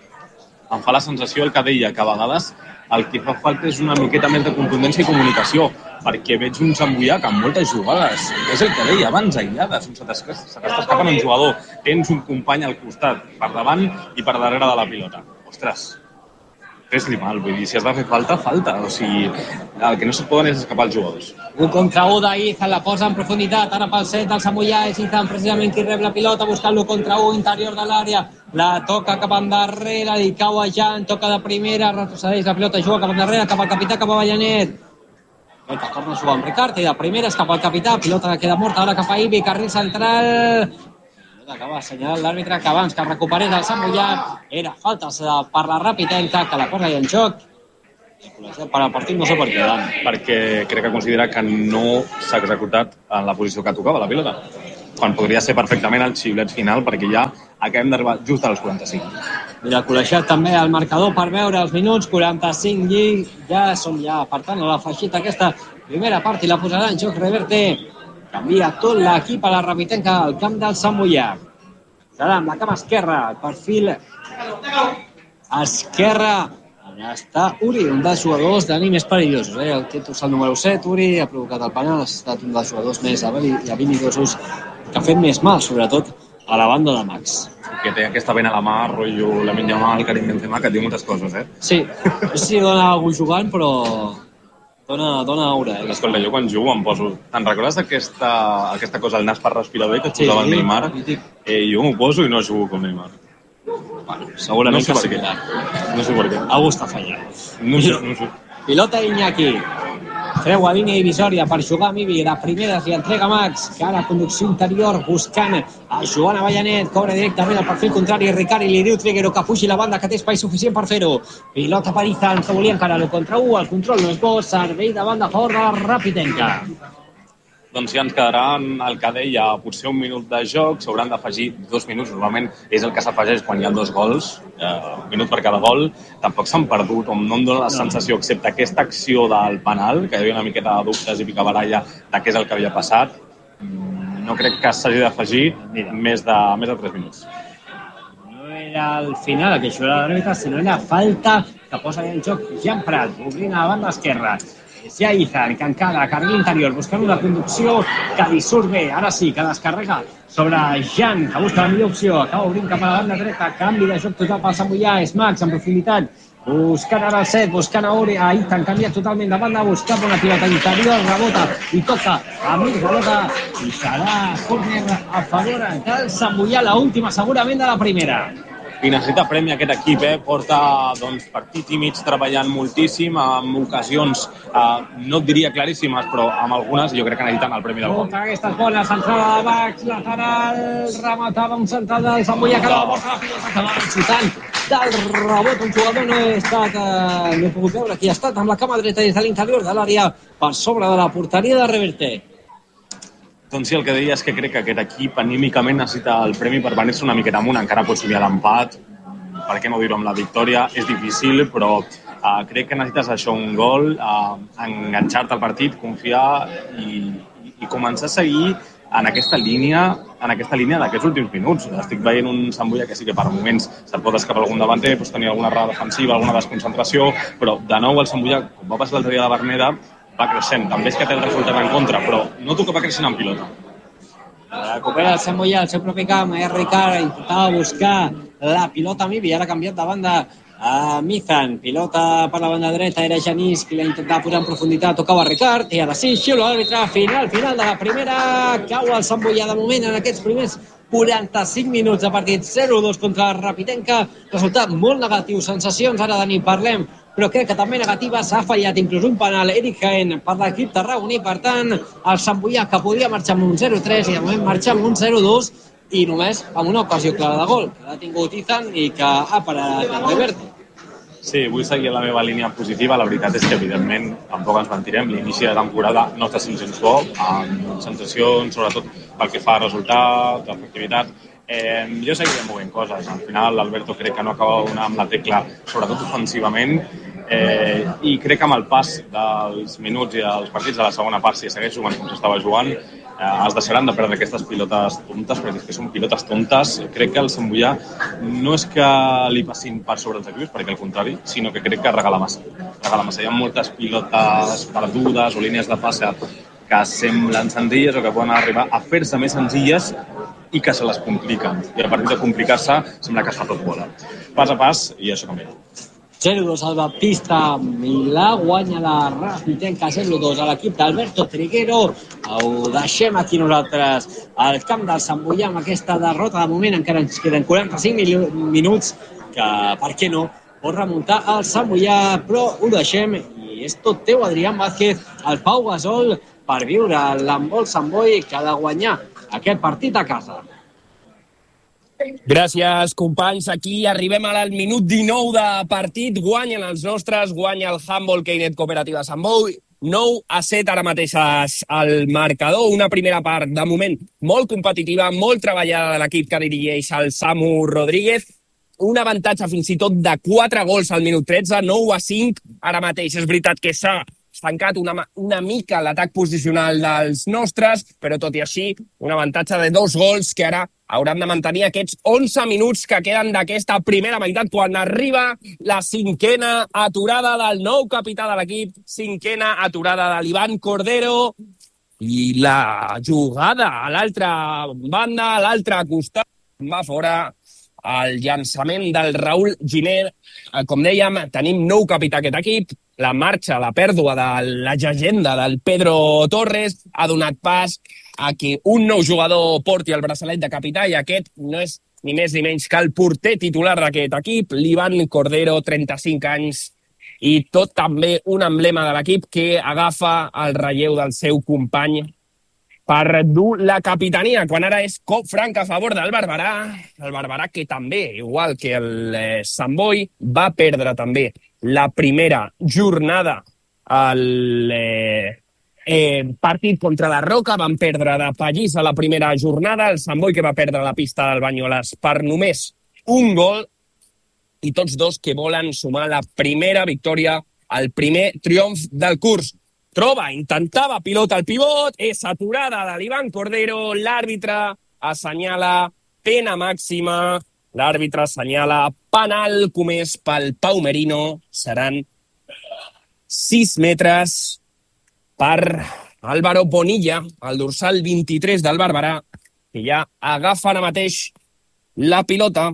Em fa la sensació el que deia, que a vegades el que fa falta és una miqueta més de contundència i comunicació, perquè veig un Sant Boià que amb moltes jugades, és el que deia abans, aïllades, se t'està escapant un jugador, tens un company al costat, per davant i per darrere de la pilota. Ostres, fes-li mal, vull dir, si has de fer falta, falta, o sigui, el que no se't poden és escapar els jugadors. 1 contra 1 d'Izan, la posa en profunditat, ara pel set del Sant Boià, és Izan precisament qui rep la pilota, buscant l'1 contra 1 interior de l'àrea, la toca cap endarrere, li cau a Jan, toca de primera, retrocedeix la pilota, juga cap endarrere, cap al capità, cap a Ballanet. Que torna a jugar amb Ricard, i de primeres cap al capità, pilota que queda morta, ara cap a Ibi, carril central. Acaba assenyalant l'àrbitre que abans que recuperés el Sant Boià era falta per la Rapitenca, que la posa en joc Per al partit no sé per què, Dan. Perquè crec que considera que no s'ha executat en la posició que tocava la pilota, quan podria ser perfectament el xiulet final, perquè ja acabem d'arribar just als 45. Mira, col·legiat també el marcador per veure els minuts, 45 i ja són per tant, a l'afegit aquesta primera part i la posarà en joc Reverte. Canvia tot l'equip a la Rapitenca al camp del Sant Moià. Serà amb la cama esquerra, el perfil esquerra. Allà està Uri, un dels jugadors d'ànim més perillosos. El títol el número 7, Uri, ha provocat el penal, ha estat un dels jugadors més habilidosos que ha fet més mal, sobretot a la banda de Max. Que té aquesta vena a la mà, rotllo Lamine Yamal, Karim Benzema, que et diu moltes coses, Sí, no sé si dona algú jugant, però dona aura. Escolta, jo quan jugo em poso... Te'n recordes aquesta cosa al nas per respirar bé que et posava el Neymar? Jo m'ho poso i no jugo com Neymar. Bueno, segurament no sé per què. No sé per què. Algú està fallant. No sé. Pilota Iñaki. Treu a línia divisòria per jugar amb Ibi. De primeres li entrega Max, que a la conducció interior buscant a Joan Avellanet. Cobra directament al perfil contrari. Ricard i li diu Triguero que fugi la banda, que té espai suficient per fer-ho. Pilota per Izan, que volia encarar-lo contra 1. El control no és bo. Servei de banda a favor de la Rapitenca. Doncs ja ens quedarà el que deia, potser un minut de joc, s'hauran d'afegir 2 minuts, normalment és el que s'afegeix quan hi ha 2 gols, un minut per cada gol, tampoc s'han perdut, no em dóna la sensació, excepte aquesta acció del penal, que hi havia una miqueta de dubtes i picabaralla de què és el que havia passat, no crec que s'hagi d'afegir més de 3 minuts. No era al final, que això era l'àrbitre, sinó era falta que posa en joc Jan Prat, obrint a la banda esquerra. És ja Izan, que encara carril interior, buscant una conducció que li surt bé. Ara sí, que descarrega sobre Jan, que busca la millor opció. Acaba obrint cap a la banda dreta. Canvi de joc total pel Sant Moià. És Max en profunditat. Buscant ara el set, buscant a Izan, canvia totalment de banda, buscant una pilota interior, rebota i toca a mig rebota. I serà córner a favor del Sant Moià, l'última segurament de la primera. I necessita premi aquest equip, porta partit i mig treballant moltíssim, amb ocasions, no et diria claríssimes, però amb algunes jo crec que necessiten el premi del gol. Aquesta és bona, centrada de Max, lateral, rematava un central del Sant Moià, que la porta la pilota, acabava xutant del rebot. Un jugador no he pogut veure qui ha estat amb la cama dreta des de l'interior de l'àrea per sobre de la porteria de Reverte. Doncs sí, el que deia és que crec que aquest equip anímicament necessita el premi per venir-se una miqueta amunt, encara pot somiar l'empat, per què no dir-ho amb la victòria, és difícil, però crec que necessites això, un gol, enganxar-te al partit, confiar i començar a seguir en aquesta línia d'aquests últims minuts. Estic veient un Sant Moià que sí que per moments se't pot escapar algun davanter, pots tenir alguna errada defensiva, alguna desconcentració, però de nou el Sant Moià, com va passar l'altre dia a la Verneda, va creixent. També és que té el resultat en contra, però noto que va creixent en pilota. Recupera el Sant Moià, el seu propi camp, Ricard intentava buscar la pilota amb Ibi, ara ha canviat de banda a Izan, pilota per la banda dreta, era Genís qui la intentava posar en profunditat, tocava Ricard, i ara sí, xiula l'àrbitre, final de la primera, cau el Sant Moià de moment en aquests primers 45 minuts de partit, 0-2 contra la Rapitenca, resultat molt negatiu, sensacions, ara Dani parlem, però crec que també negatives, ha fallat inclús un penal Eric Jaén per l'equip tarragoní, per tant, el Sant Moià que podia marxar amb un 0-3 i de moment marxa amb un 0-2 i només amb una ocasió clara de gol, que l'ha tingut Izan i que ha parat el Reverte. Sí, vull seguir la meva línia positiva. La veritat és que, evidentment, tampoc ens mentirem, l'inici de temporada no està sent gens bo, amb sensacions, sobretot pel que fa a resultat, efectivitat. Jo seguiré movent coses. Al final, l'Alberto crec que no acaba de donar amb la tecla, sobretot ofensivament, i crec que amb el pas dels minuts i dels partits de la segona part, si segueix jugant com s'estava jugant, es deixaran de perdre aquestes pilotes tontes, perquè és que són pilotes tontes. Crec que el Sant Moià no és que li passin per sobre els equips, perquè al contrari, sinó que crec que regala massa. Hi ha moltes pilotes perdudes o línies de passe que semblen senzilles o que poden arribar a fer-se més senzilles i que se les compliquen. I a partir de complicar-se sembla que es fa tot bola. Pas a pas, i això canvia. 0-2 al Baptista Milà, guanya la Rapitenca 0-2 a l'equip d'Alberto Triguero. Ho deixem aquí nosaltres al camp del Sant Moià amb aquesta derrota. De moment encara ens queden 45 minuts que, per què no, pot remuntar al Sant Moià, però ho deixem i és tot teu, Adrián Vázquez, el Pau Gasol, per viure l'handbol Sant Boi, que ha de guanyar aquest partit a casa. Gràcies, companys. Aquí arribem al minut 19 de partit. Guanyen els nostres, guanya el Handball Keinet Cooperativa Sant Boi. 9-7 ara mateix al marcador. Una primera part, de moment, molt competitiva, molt treballada de l'equip que dirigeix el Samu Rodríguez. Un avantatge fins i tot de 4 gols al minut 13, 9-5 ara mateix. És veritat que s'ha estancat una mica l'atac posicional dels nostres, però tot i així, un avantatge de 2 gols que ara hauran de mantenir aquests 11 minuts que queden d'aquesta primera meitat quan arriba la 5a aturada del nou capità de l'equip, 5a aturada de l'Ivan Cordero, i la jugada a l'altra banda, a l'altre costat, va fora el llançament del Raül Giner. Com dèiem, tenim nou capità aquest equip. La marxa, la pèrdua de la llegenda del Pedro Torres ha donat pas a que un nou jugador porti el braçalet de capità, i aquest no és ni més ni menys que el porter titular d'aquest equip, l'Ivan Cordero, 35 anys, i tot també un emblema de l'equip que agafa el relleu del seu company per dur la capitania, quan ara és cop franc a favor del Barberà. El Barberà que també, igual que el Sant Boi, va perdre també la primera jornada al partit contra la Roca. Van perdre de pallissa la primera jornada. El Sant Boi que va perdre la pista del Banyoles per només un gol. I tots dos que volen sumar la primera victòria, el primer triomf del curs. Intentava pilota al pivot, és aturada de l'Ivan Cordero, l'àrbitre assenyala pena màxima, l'àrbitre assenyala penal comès pel Pau Merino, seran 6 metres per Álvaro Bonilla, el dorsal 23 del Barberà, que ja agafa ara mateix la pilota.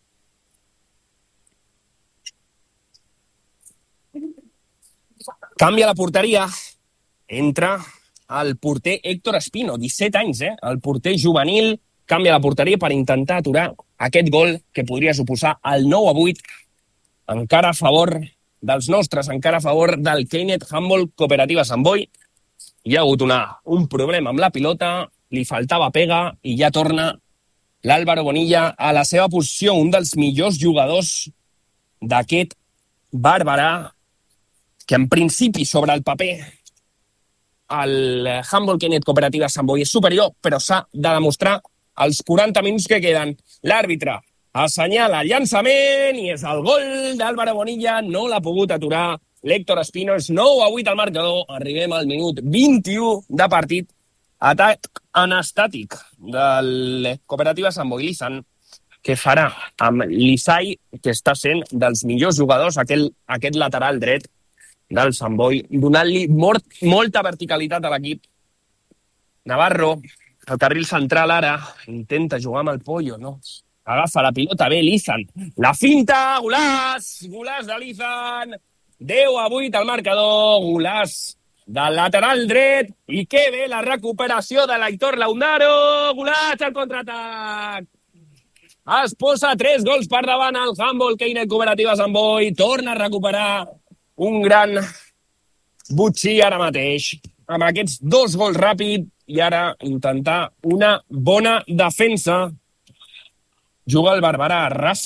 Canvia la porteria, entra el porter Héctor Espino, 17 anys, el porter juvenil, canvia la porteria per intentar aturar aquest gol que podria suposar el 9-8, encara a favor dels nostres, encara a favor del Keinet Handball Cooperativa Sant Boi. Hi ha hagut un problema amb la pilota, li faltava pega i ja torna l'Álvaro Bonilla a la seva posició, un dels millors jugadors d'aquest Barberà, que en principi sobre el paper el Handball Keinet Cooperativa Sant Boi és superior, però s'ha de demostrar els 40 minuts que queden. L'àrbitre assenyala el llançament i és el gol d'Álvaro Bonilla, no l'ha pogut aturar l'Héctor Espino. És 9-8 al marcador, arribem al minut 21 de partit. Atac anestàtic del Cooperativa Sant Boi Lizan, que farà amb l'Isai, que està sent dels millors jugadors, aquest lateral dret del Sant Boi, donant-li molta verticalitat a l'equip. Navarro, el carril central ara, intenta jugar amb el Pollo, no? Agafa la pilota bé, Lizan. La finta, golaç! Golaç de Lizan! 10-8 al marcador, golaç del lateral dret. I que bé la recuperació de l'Aitor Laundaro. Golaç al contraatac! Es posa 3 gols per davant el Handball Keinet Cooperativa Sant Boi. Torna a recuperar un gran butxí ara mateix, amb aquests 2 gols ràpid, i ara intentar una bona defensa. Juga el Barberà,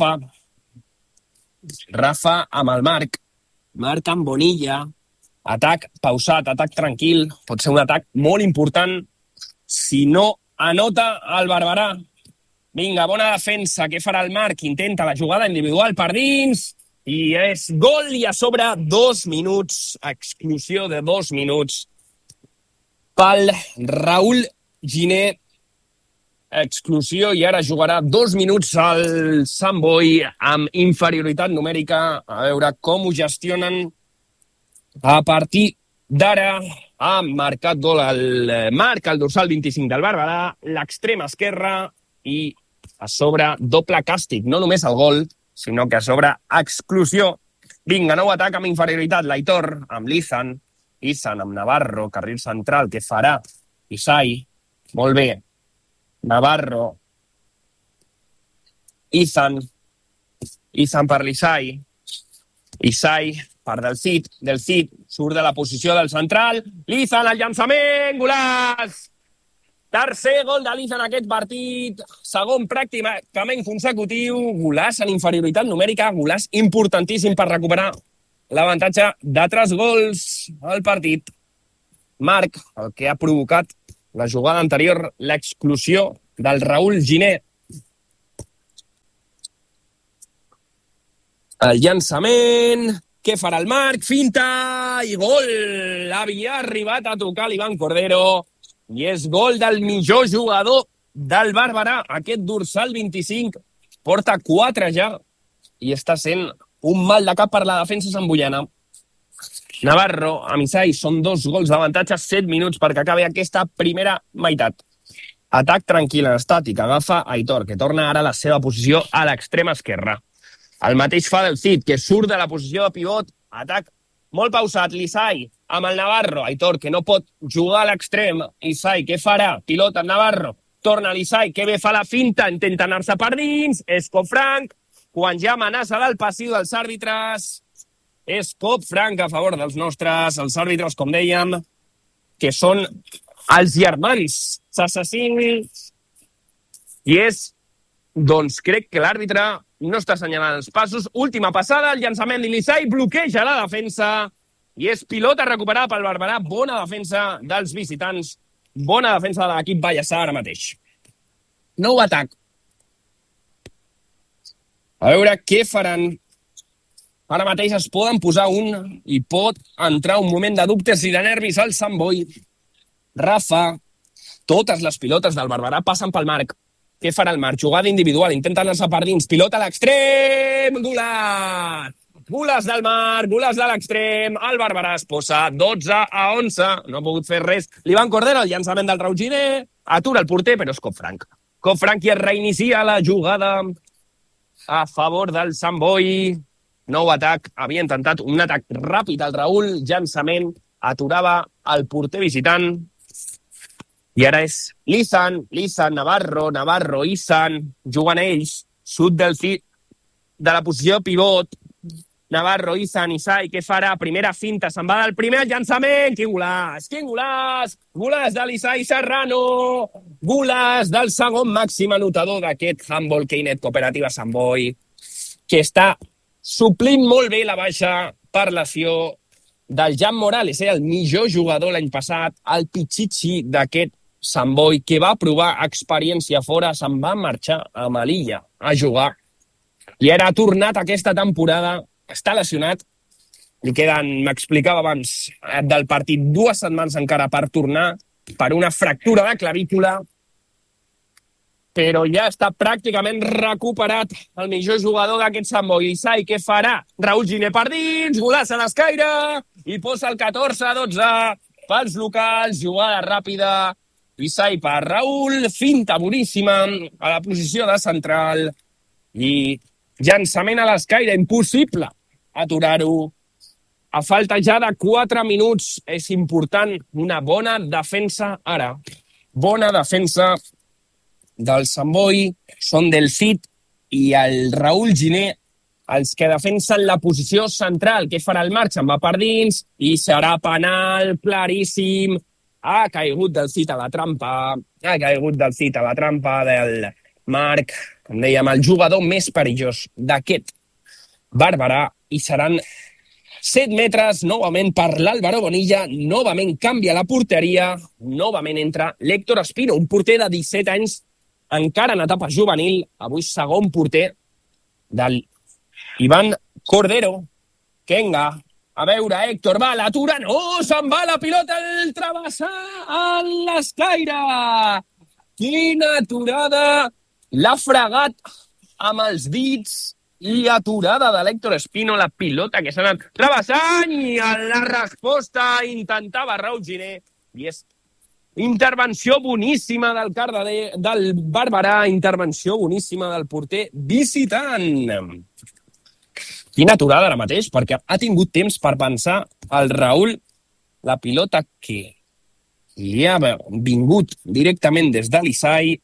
Rafa amb el Marc amb Bonilla, atac pausat, atac tranquil, pot ser un atac molt important si no anota el Barberà. Vinga, bona defensa, què farà el Marc? Intenta la jugada individual per dins, i és gol, i a sobre 2 minuts, exclusió de 2 minuts pel Raül Giner, exclusió, i ara jugarà 2 minuts al Sant Boi amb inferioritat numèrica. A veure com ho gestionen. A partir d'ara ha marcat gol el Marc, el dorsal 25 del Barberà, l'extrem esquerre, i a sobre doble càstig, no només el gol, sinó que a sobre exclusió. Vinga, nou atac amb inferioritat, l'Aitor amb Lizan amb Navarro, carril central, que farà Isai, molt bé, Navarro, Izan per l'Isai, Isai per del Cid, surt de la posició del central, Lizan al llançament, golaç! Tercer gol de Liza en aquest partit, segon pràcticament consecutiu, golaç en inferioritat numèrica, golaç importantíssim per recuperar l'avantatge de 3 gols al partit. Marc, el que ha provocat la jugada anterior, l'exclusió del Raúl Giner. El llançament, què farà el Marc? Finta i gol! Havia arribat a tocar l'Ivan Cordero i és gol del millor jugador del Barberà. Aquest dorsal 25 porta 4 ja i està sent un mal de cap per la defensa samboiana. Navarro, Amisai, són 2 gols d'avantatge, 7 minuts perquè acabi aquesta primera meitat. Atac tranquil, estàtic, agafa Aitor, que torna ara a la seva posició a l'extrema esquerra. El mateix fa del Cid, que surt de la posició de pivot, atac molt pausat, l'Isai amb el Navarro, Aitor, que no pot jugar a l'extrem, Isai, què farà? Pilota el Navarro, torna l'Isai, que bé fa la finta, intenta anar-se per dins, és cop franc, quan ja amenaça del passiu dels àrbitres, és cop franc a favor dels nostres, els àrbitres, com dèiem, que són els germans assassins, i és, doncs crec que l'àrbitre no està assenyalant els passos. Última passada, el llançament d'Ilisai bloqueja la defensa i és pilota recuperada pel Barberà. Bona defensa dels visitants, bona defensa de l'equip Vallèsà ara mateix. Nou atac. A veure què faran. Ara mateix es poden posar un i pot entrar un moment de dubtes i de nervis al Sant Boi. Rafa, totes les pilotes del Barberà passen pel Marc. Què farà el Marc? Jugada individual, intenta anar-se per dins, pilota a l'extrem, golaç! Golaç del Marc, golaç de l'extrem, el Barberà es posa 12-11, no ha pogut fer res. L'Ivan Cordero, el llançament del Raúl Giner, atura el porter, però és cop franc. Cop franc i es reinicia la jugada a favor del Sant Boi. Nou atac, havia intentat un atac ràpid al Raúl, llançament, aturava el porter visitant. I ara és Lizan, Navarro, Isan, juguen ells, sud del de la posició pivot, Navarro, Isan, Isai, què farà? Primera finta, se'n va del primer llançament, quin golaç, golaç de l'Isai Serrano, golaç del segon màxim anotador d'aquest Handball Keynet Cooperativa Sant Boi, que està suplint molt bé la baixa per lesió del Jan Morales, el millor jugador l'any passat, el pitxitxi d'aquest Sant Boi, que va provar experiència fora, se'n va marxar a Melilla a jugar. I ara ha tornat aquesta temporada, està lesionat, li queden, m'explicava abans del partit, 2 setmanes encara per tornar, per una fractura de clavícula, però ja està pràcticament recuperat el millor jugador d'aquest Sant Boi. Isai, què farà? Raúl Giner per dins, golaç a l'escaire, i posa el 14-12 pels locals, jugada ràpida, Isai per Raúl, finta boníssima a la posició de central i llançament a l'escaire, impossible aturar-ho. A falta ja de 4 minuts és important una bona defensa ara. Bona defensa del Sant Boi, són del Cid i el Raúl Giner els que defensen la posició central. Què farà el Marc? Se'n va per dins i serà penal claríssim. Ha caigut del Cid a la trampa, del Marc, com dèiem, el jugador més perillós d'aquest Barberà, i seran 7 metres novament per l'Álvaro Bonilla, novament canvia la porteria, novament entra l'Héctor Espino, un porter de 17 anys, encara en etapa juvenil, avui segon porter del Ivan Cordero. Kenga, a veure, Héctor va, l'atura, no, se'n va la pilota, el travessar a l'escaire. Quina aturada, l'ha fregat amb els dits i aturada de l'Héctor Espino, la pilota que s'ha anat travessant i la resposta intentava Raúl Giner. I és intervenció boníssima del Barberà, intervenció boníssima del porter visitant. Quina aturada ara mateix, perquè ha tingut temps per pensar el Raúl la pilota que li ha vingut directament des de l'Isai.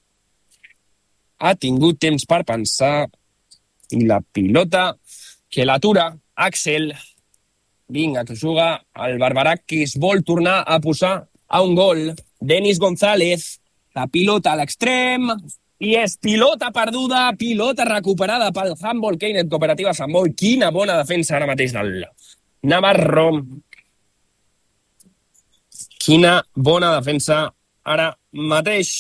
Ha tingut temps per pensar i la pilota que l'atura Axel. Vinga, que juga el Barberà, que es vol tornar a posar a un gol. Denis González, la pilota a l'extrem, i és pilota perduda, pilota recuperada pel Handball Keinet Cooperativa Sant Boi. Quina bona defensa ara mateix del Navarro. Quina bona defensa ara mateix.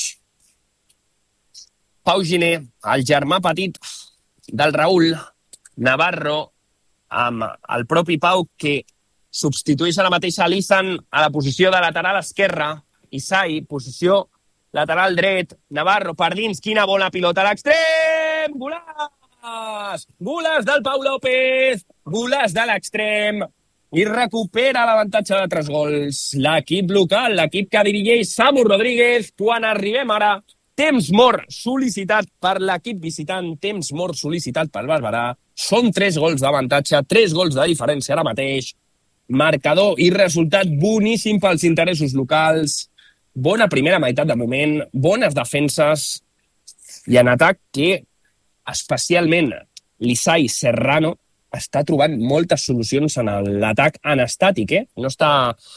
Pau Giner, el germà petit del Raül Navarro, amb el propi Pau, que substitueix ara mateix a l'Izan a la posició de lateral esquerra. Isai, posició lateral dret. Navarro per dins, quina bona pilota a l'extrem! Golaç! Golaç del Pau López! Golaç de l'extrem! I recupera l'avantatge de 3 gols. L'equip local, l'equip que dirigeix Samu Rodríguez, quan arribem ara. Temps mort sol·licitat per l'equip visitant, temps mort sol·licitat pel Barberà. Són 3 gols d'avantatge, 3 gols de diferència ara mateix. Marcador i resultat boníssim pels interessos locals. Bona primera meitat de moment, bones defenses i en atac que especialment l'Isai Serrano està trobant moltes solucions en l'atac anestàtic. No està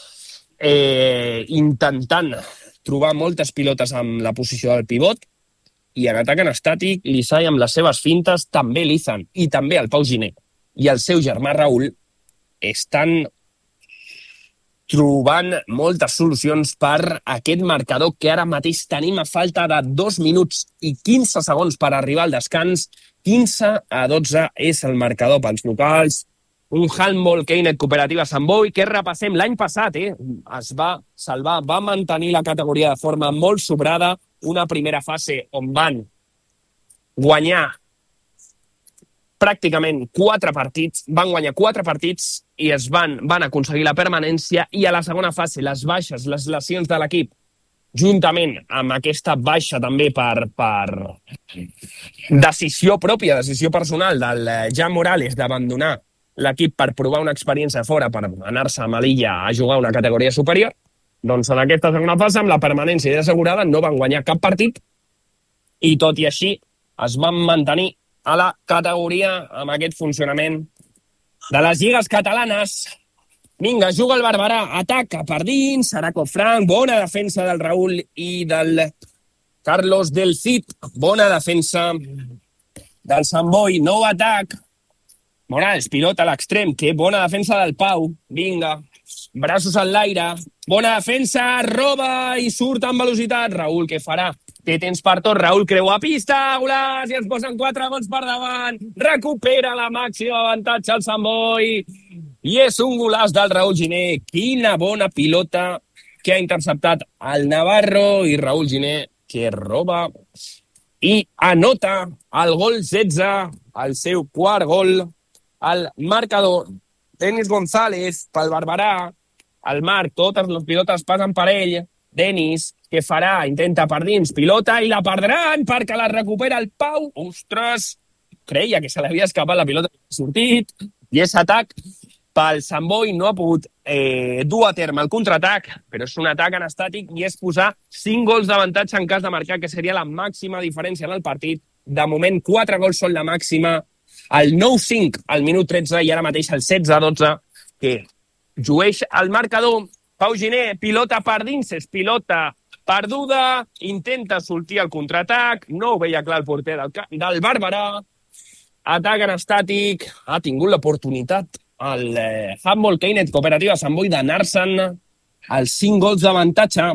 intentant trobar moltes pilotes amb la posició del pivot i en atac anestàtic l'Isai amb les seves fintes, també l'Izan i també el Pau Giner i el seu germà Raül estan trobant moltes solucions per aquest marcador que ara mateix tenim a falta de 2 minuts i 15 segons per arribar al descans. 15-12 és el marcador pels locals. Un Handball Keinet Cooperativa Sant Boi que repassem l'any passat, es va salvar, va mantenir la categoria de forma molt sobrada. Una primera fase on van guanyar pràcticament 4 partits, van guanyar 4 partits i van aconseguir la permanència, i a la segona fase les baixes, les lesions de l'equip, juntament amb aquesta baixa també per decisió pròpia, decisió personal del Jan Morales d'abandonar l'equip per provar una experiència fora, per anar-se a Melilla a jugar una categoria superior, doncs en aquesta segona fase, amb la permanència ja assegurada, no van guanyar cap partit i tot i així es van mantenir a la categoria amb aquest funcionament de les lligues catalanes. Vinga, juga el Barberà, ataca per dins, Araco Frank, bona defensa del Raül i del Carlos del Cid, bona defensa del Sant Boi, nou atac, Morales, pilota a l'extrem, que bona defensa del Pau, vinga, braços en l'aire, bona defensa, roba i surt amb velocitat, Raül, què farà? Té temps per tot, Raül creua pista, golaç, i es posen 4 gols per davant, recupera la màxima avantatge al Sant Boi, i és un golaç del Raül Giner. Quina bona pilota que ha interceptat el Navarro, i Raül Giner que roba i anota el gol 16, el seu quart gol, el marcador. Denis González pel Barberà, el Marc, totes les pilotes passen per ell, Denis, què farà? Intenta per dins, pilota i la perdran perquè la recupera el Pau. Ostres, creia que se l'havia escapat la pilota, ha sortit, i és atac pel Sant Boi. No ha pogut dur a terme el contraatac, però és un atac anestàtic i és posar 5 gols d'avantatge en cas de marcar, que seria la màxima diferència en el partit. De moment, 4 gols són la màxima. El 9-5 al minut 13 i ara mateix el 16-12, que jueix el marcador. Pau Giner, pilota per dins, és pilota perduda, intenta sortir al contraatac, no ho veia clar el porter del Barberà, atac anestàtic, ha tingut l'oportunitat el Handball Keinet Cooperativa Sant Boi d'anar-se'n als 5 gols d'avantatge.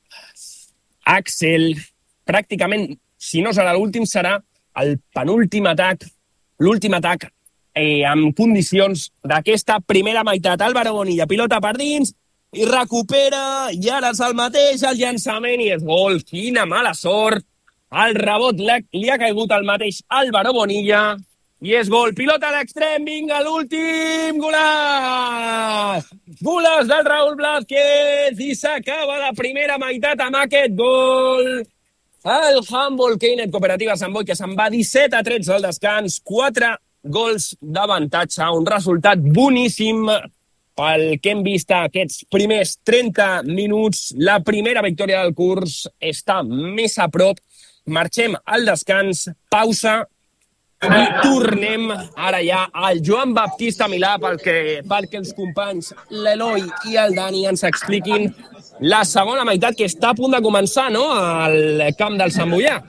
Axel, pràcticament, si no serà l'últim, serà el penúltim atac, l'últim atac amb condicions d'aquesta primera meitat. Álvaro Bonilla, pilota per dins, i recupera, i ara és el mateix, el llançament, i és gol. Quina mala sort. El rebot li ha caigut al mateix Álvaro Bonilla, i és gol. Pilota a l'extrem, vinga, l'últim, golaç! Golaç del Raúl Blázquez, i s'acaba la primera meitat amb aquest gol. El Handball Keinet Cooperativa Sant Boi, que se'n va 17-13 al descans, 4 gols d'avantatge, un resultat boníssim pel que hem vist aquests primers 30 minuts. La primera victòria del curs està més a prop. Marxem al descans, pausa, I tornem ara ja al Joan Baptista Milà perquè els companys l'Eloi i el Dani ens expliquin la segona meitat que està a punt de començar, no?, al camp del Sant Boià.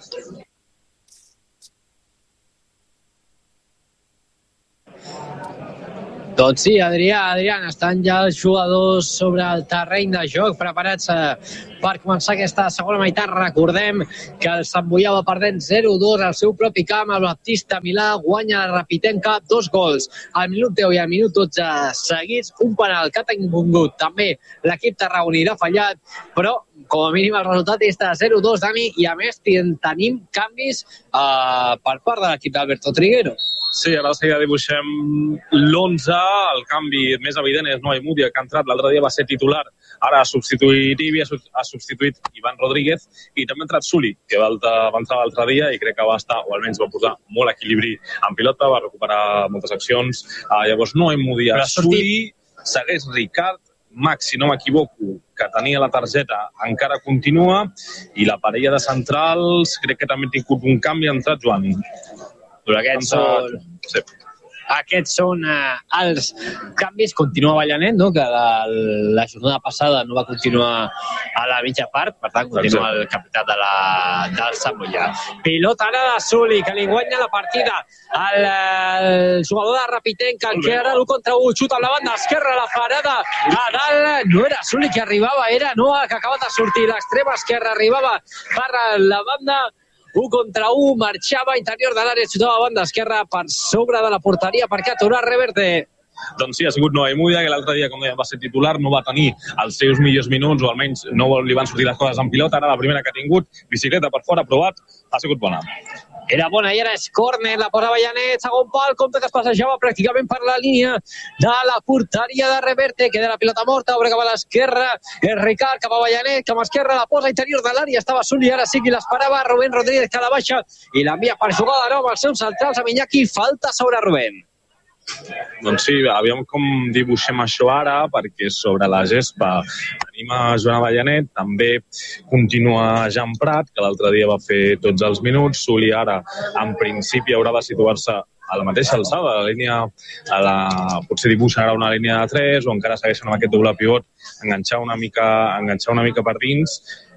Doncs sí, Adrià, estan ja els jugadors sobre el terreny de joc preparats per començar aquesta segona meitat. Recordem que el Sant Boià va perdent 0-2 al seu propi camp. El Baptista Milà guanya la Rapitenca 2 gols al minut 10 i al minut 12 seguits. Un penal que ha tingut també l'equip tarragoní de fallat, però com a mínim el resultat és de 0-2, Dani, i a més tenim canvis per part de l'equip d'Alberto Triguero. Sí, ara seguida dibuixem l'11. El canvi més evident és Noa Imúdia, que ha entrat. L'altre dia va ser titular. Ara ha substituït Ibi, ha substituït Ivan Rodríguez, i també ha entrat Suli, que va entrar l'altre dia i crec que va estar, o almenys va posar molt equilibri en pilota, va recuperar moltes accions. Llavors Noa Imúdia, Suli, segueix Ricard, Max, si no m'equivoco, que tenia la targeta, encara continua, i la parella de centrals crec que també ha tingut un canvi, ha entrat Joan. Però aquests són els canvis. Continua Ballanet, no?, que la jornada passada no va continuar a la mitja part, per tant continua el capità del Sant Boià. Pilota ara de Suli, que li guanya la partida el jugador de Rapitenca, que ara l'1 contra 1, xuta amb la banda esquerra, la parada a dalt, no era Suli que arribava, era Noa, que acaba de sortir l'extrema esquerra, arribava per la banda 1 contra 1, marxava interior de l'àrea, xutava a banda esquerra per sobre de la porteria perquè aturar Reverte. Doncs sí, ha sigut Noa Imúdia, que l'altre dia, com deia, va ser titular, no va tenir els seus millors minuts, o almenys no li van sortir les coses en pilota. Ara la primera que ha tingut, bicicleta per fora, provat, ha sigut bona. Era bona i ara és córner, la posa Ballanet, segon pal, compte que es passejava pràcticament per la línia de la porteria de Reverte, queda la pilota morta, obre cap a l'esquerra, és Ricard, cap a Ballanet, cap a l'esquerra, la posa interior de l'àrea, estava Suli, ara sí que l'esperava, Rubén Rodríguez que la baixa i l'envia per jugar de nou als seus centrals amb Iñaki, falta sobre Rubén. Doncs sí, aviam com dibuixem això ara, perquè sobre la gespa tenim a Joan Ballanet, també continua Jan Prat, que l'altre dia va fer tots els minuts. Suli ara, en principi, haurà de situar-se a la mateixa alçada, la línia, potser dibuixen ara una línia de 3, o encara segueixen amb aquest doble pivot, enganxar una mica per dins.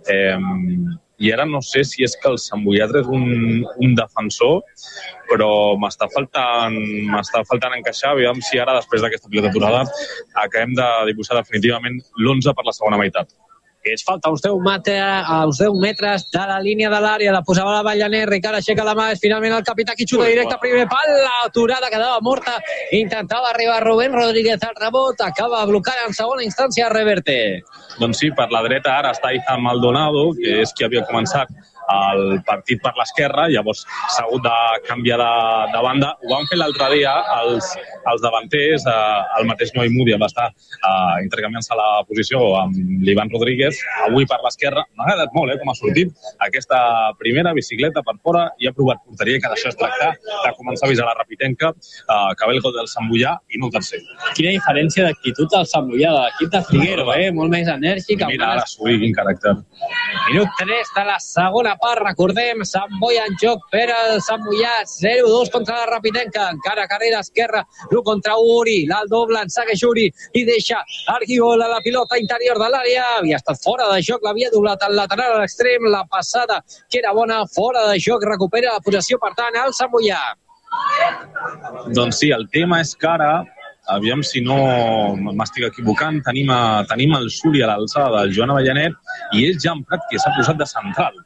I ara no sé si és que el Sant Boià és un defensor, però m'està faltant encaixar. Aviam si ara, després d'aquesta pilota aturada, acabem de dibuixar definitivament l'11 per la segona meitat. Es falta uns 10 metres de la línia de l'àrea, la posava la Ballanet, Ricard aixeca la mà, és finalment el capità qui xuta directe, primer pal, l'aturada quedava morta, intentava arribar Rubén Rodríguez al rebot, acaba blocant en segona instància Reverte. Doncs sí, per la dreta ara està Izan Maldonado, que és qui havia començat el partit per l'esquerra, llavors s'ha hagut de canviar de banda. Ho van fer l'altre dia els davanters, el mateix Noa Imúdia va estar intercanviant-se la posició amb l'Ivan Rodríguez, avui per l'esquerra. M'ha agradat molt com ha sortit aquesta primera bicicleta per fora i ha provat porteria, que d'això es tracta, de començar a avisar la Rapitenca, que ve el gol del Sant Boià i no el tercer. Quina diferència d'actitud del Sant Boià, de l'equip de Triguero, molt més enèrgic. Mira, ara Suli, quin caràcter. Minut 3 de la segona part, recordem, Sant Boià en joc per el Sant Boià, 0-2 contra la Rapitenca, encara carrera esquerra, l'1 contra 1 Uri, l'alt doble, en segueix Uri i deixa Argibol a la pilota interior de l'àrea, havia estat fora de joc, l'havia doblat al lateral a l'extrem, la passada que era bona, fora de joc, recupera la possessió, per tant, el Sant Boià. Doncs sí, el tema és que ara, aviam si no m'estic equivocant, tenim el Suli a l'alçada del Joan Ballanet i és Jan Prat qui s'ha posat de central.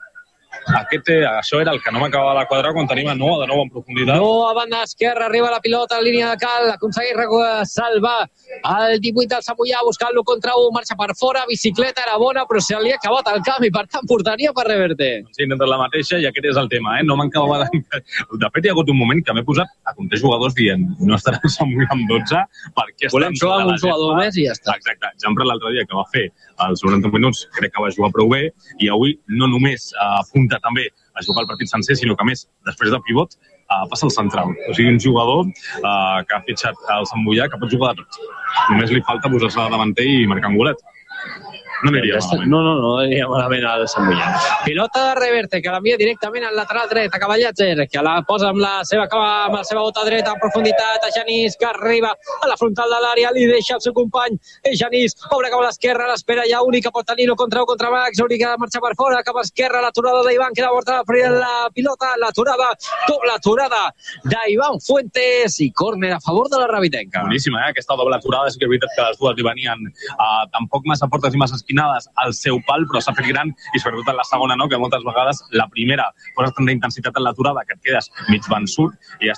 Això era el que no m'acabava de quadrar quan tenim a Noa de nou en profunditat. Noa a banda esquerra, arriba la pilota a línia de cal, aconsegueix salvar el 18 del Sant Boià, buscant-lo contra 1, marxa per fora, bicicleta era bona, però se li ha acabat el camp i per tant portaria per Reverte. Sí, he intentat la mateixa i aquest és el tema, no m'acabava de... De fet, hi ha hagut un moment que m'he posat a comptar jugadors dient no estarà el Sant Boià amb 12 perquè volem jugar amb un jugador més i ja està. Exacte, Jan Prat l'altre dia que va fer els 90 minuts crec que va jugar prou bé i avui no només apunta també a jugar el partit sencer, sinó que més, després de pivot, passa al central. O sigui, un jugador que ha fitxat el Sant Boià que pot jugar de tot. Només li falta posar-se de davanter i marcar un golet. No aniria malament. No aniria malament al Sant Mollà. Pilota de Reverte, que l'envia directament al lateral dret, a Cavallatger, que la posa amb la seva bota dreta en profunditat a Genís, que arriba a la frontal de l'àrea, li deixa el seu company, Genís, obre cap a l'esquerra, l'espera ja única, pot tenir-ho contra Max, hauria de marxar per fora, cap a l'esquerra, l'aturada d'Ivan, que porta la pilota, doble aturada d'Ivan Fuentes i córner a favor de la Rabitenca. Boníssima, aquesta doble aturada, sí que és veritat que les dues li venien tampoc massa fortes i massa espinades al seu pal, però s'ha fet gran, i sobretot en la segona, no? Que moltes vegades la primera poses tanta intensitat en l'aturada que et quedes mig vençut i ja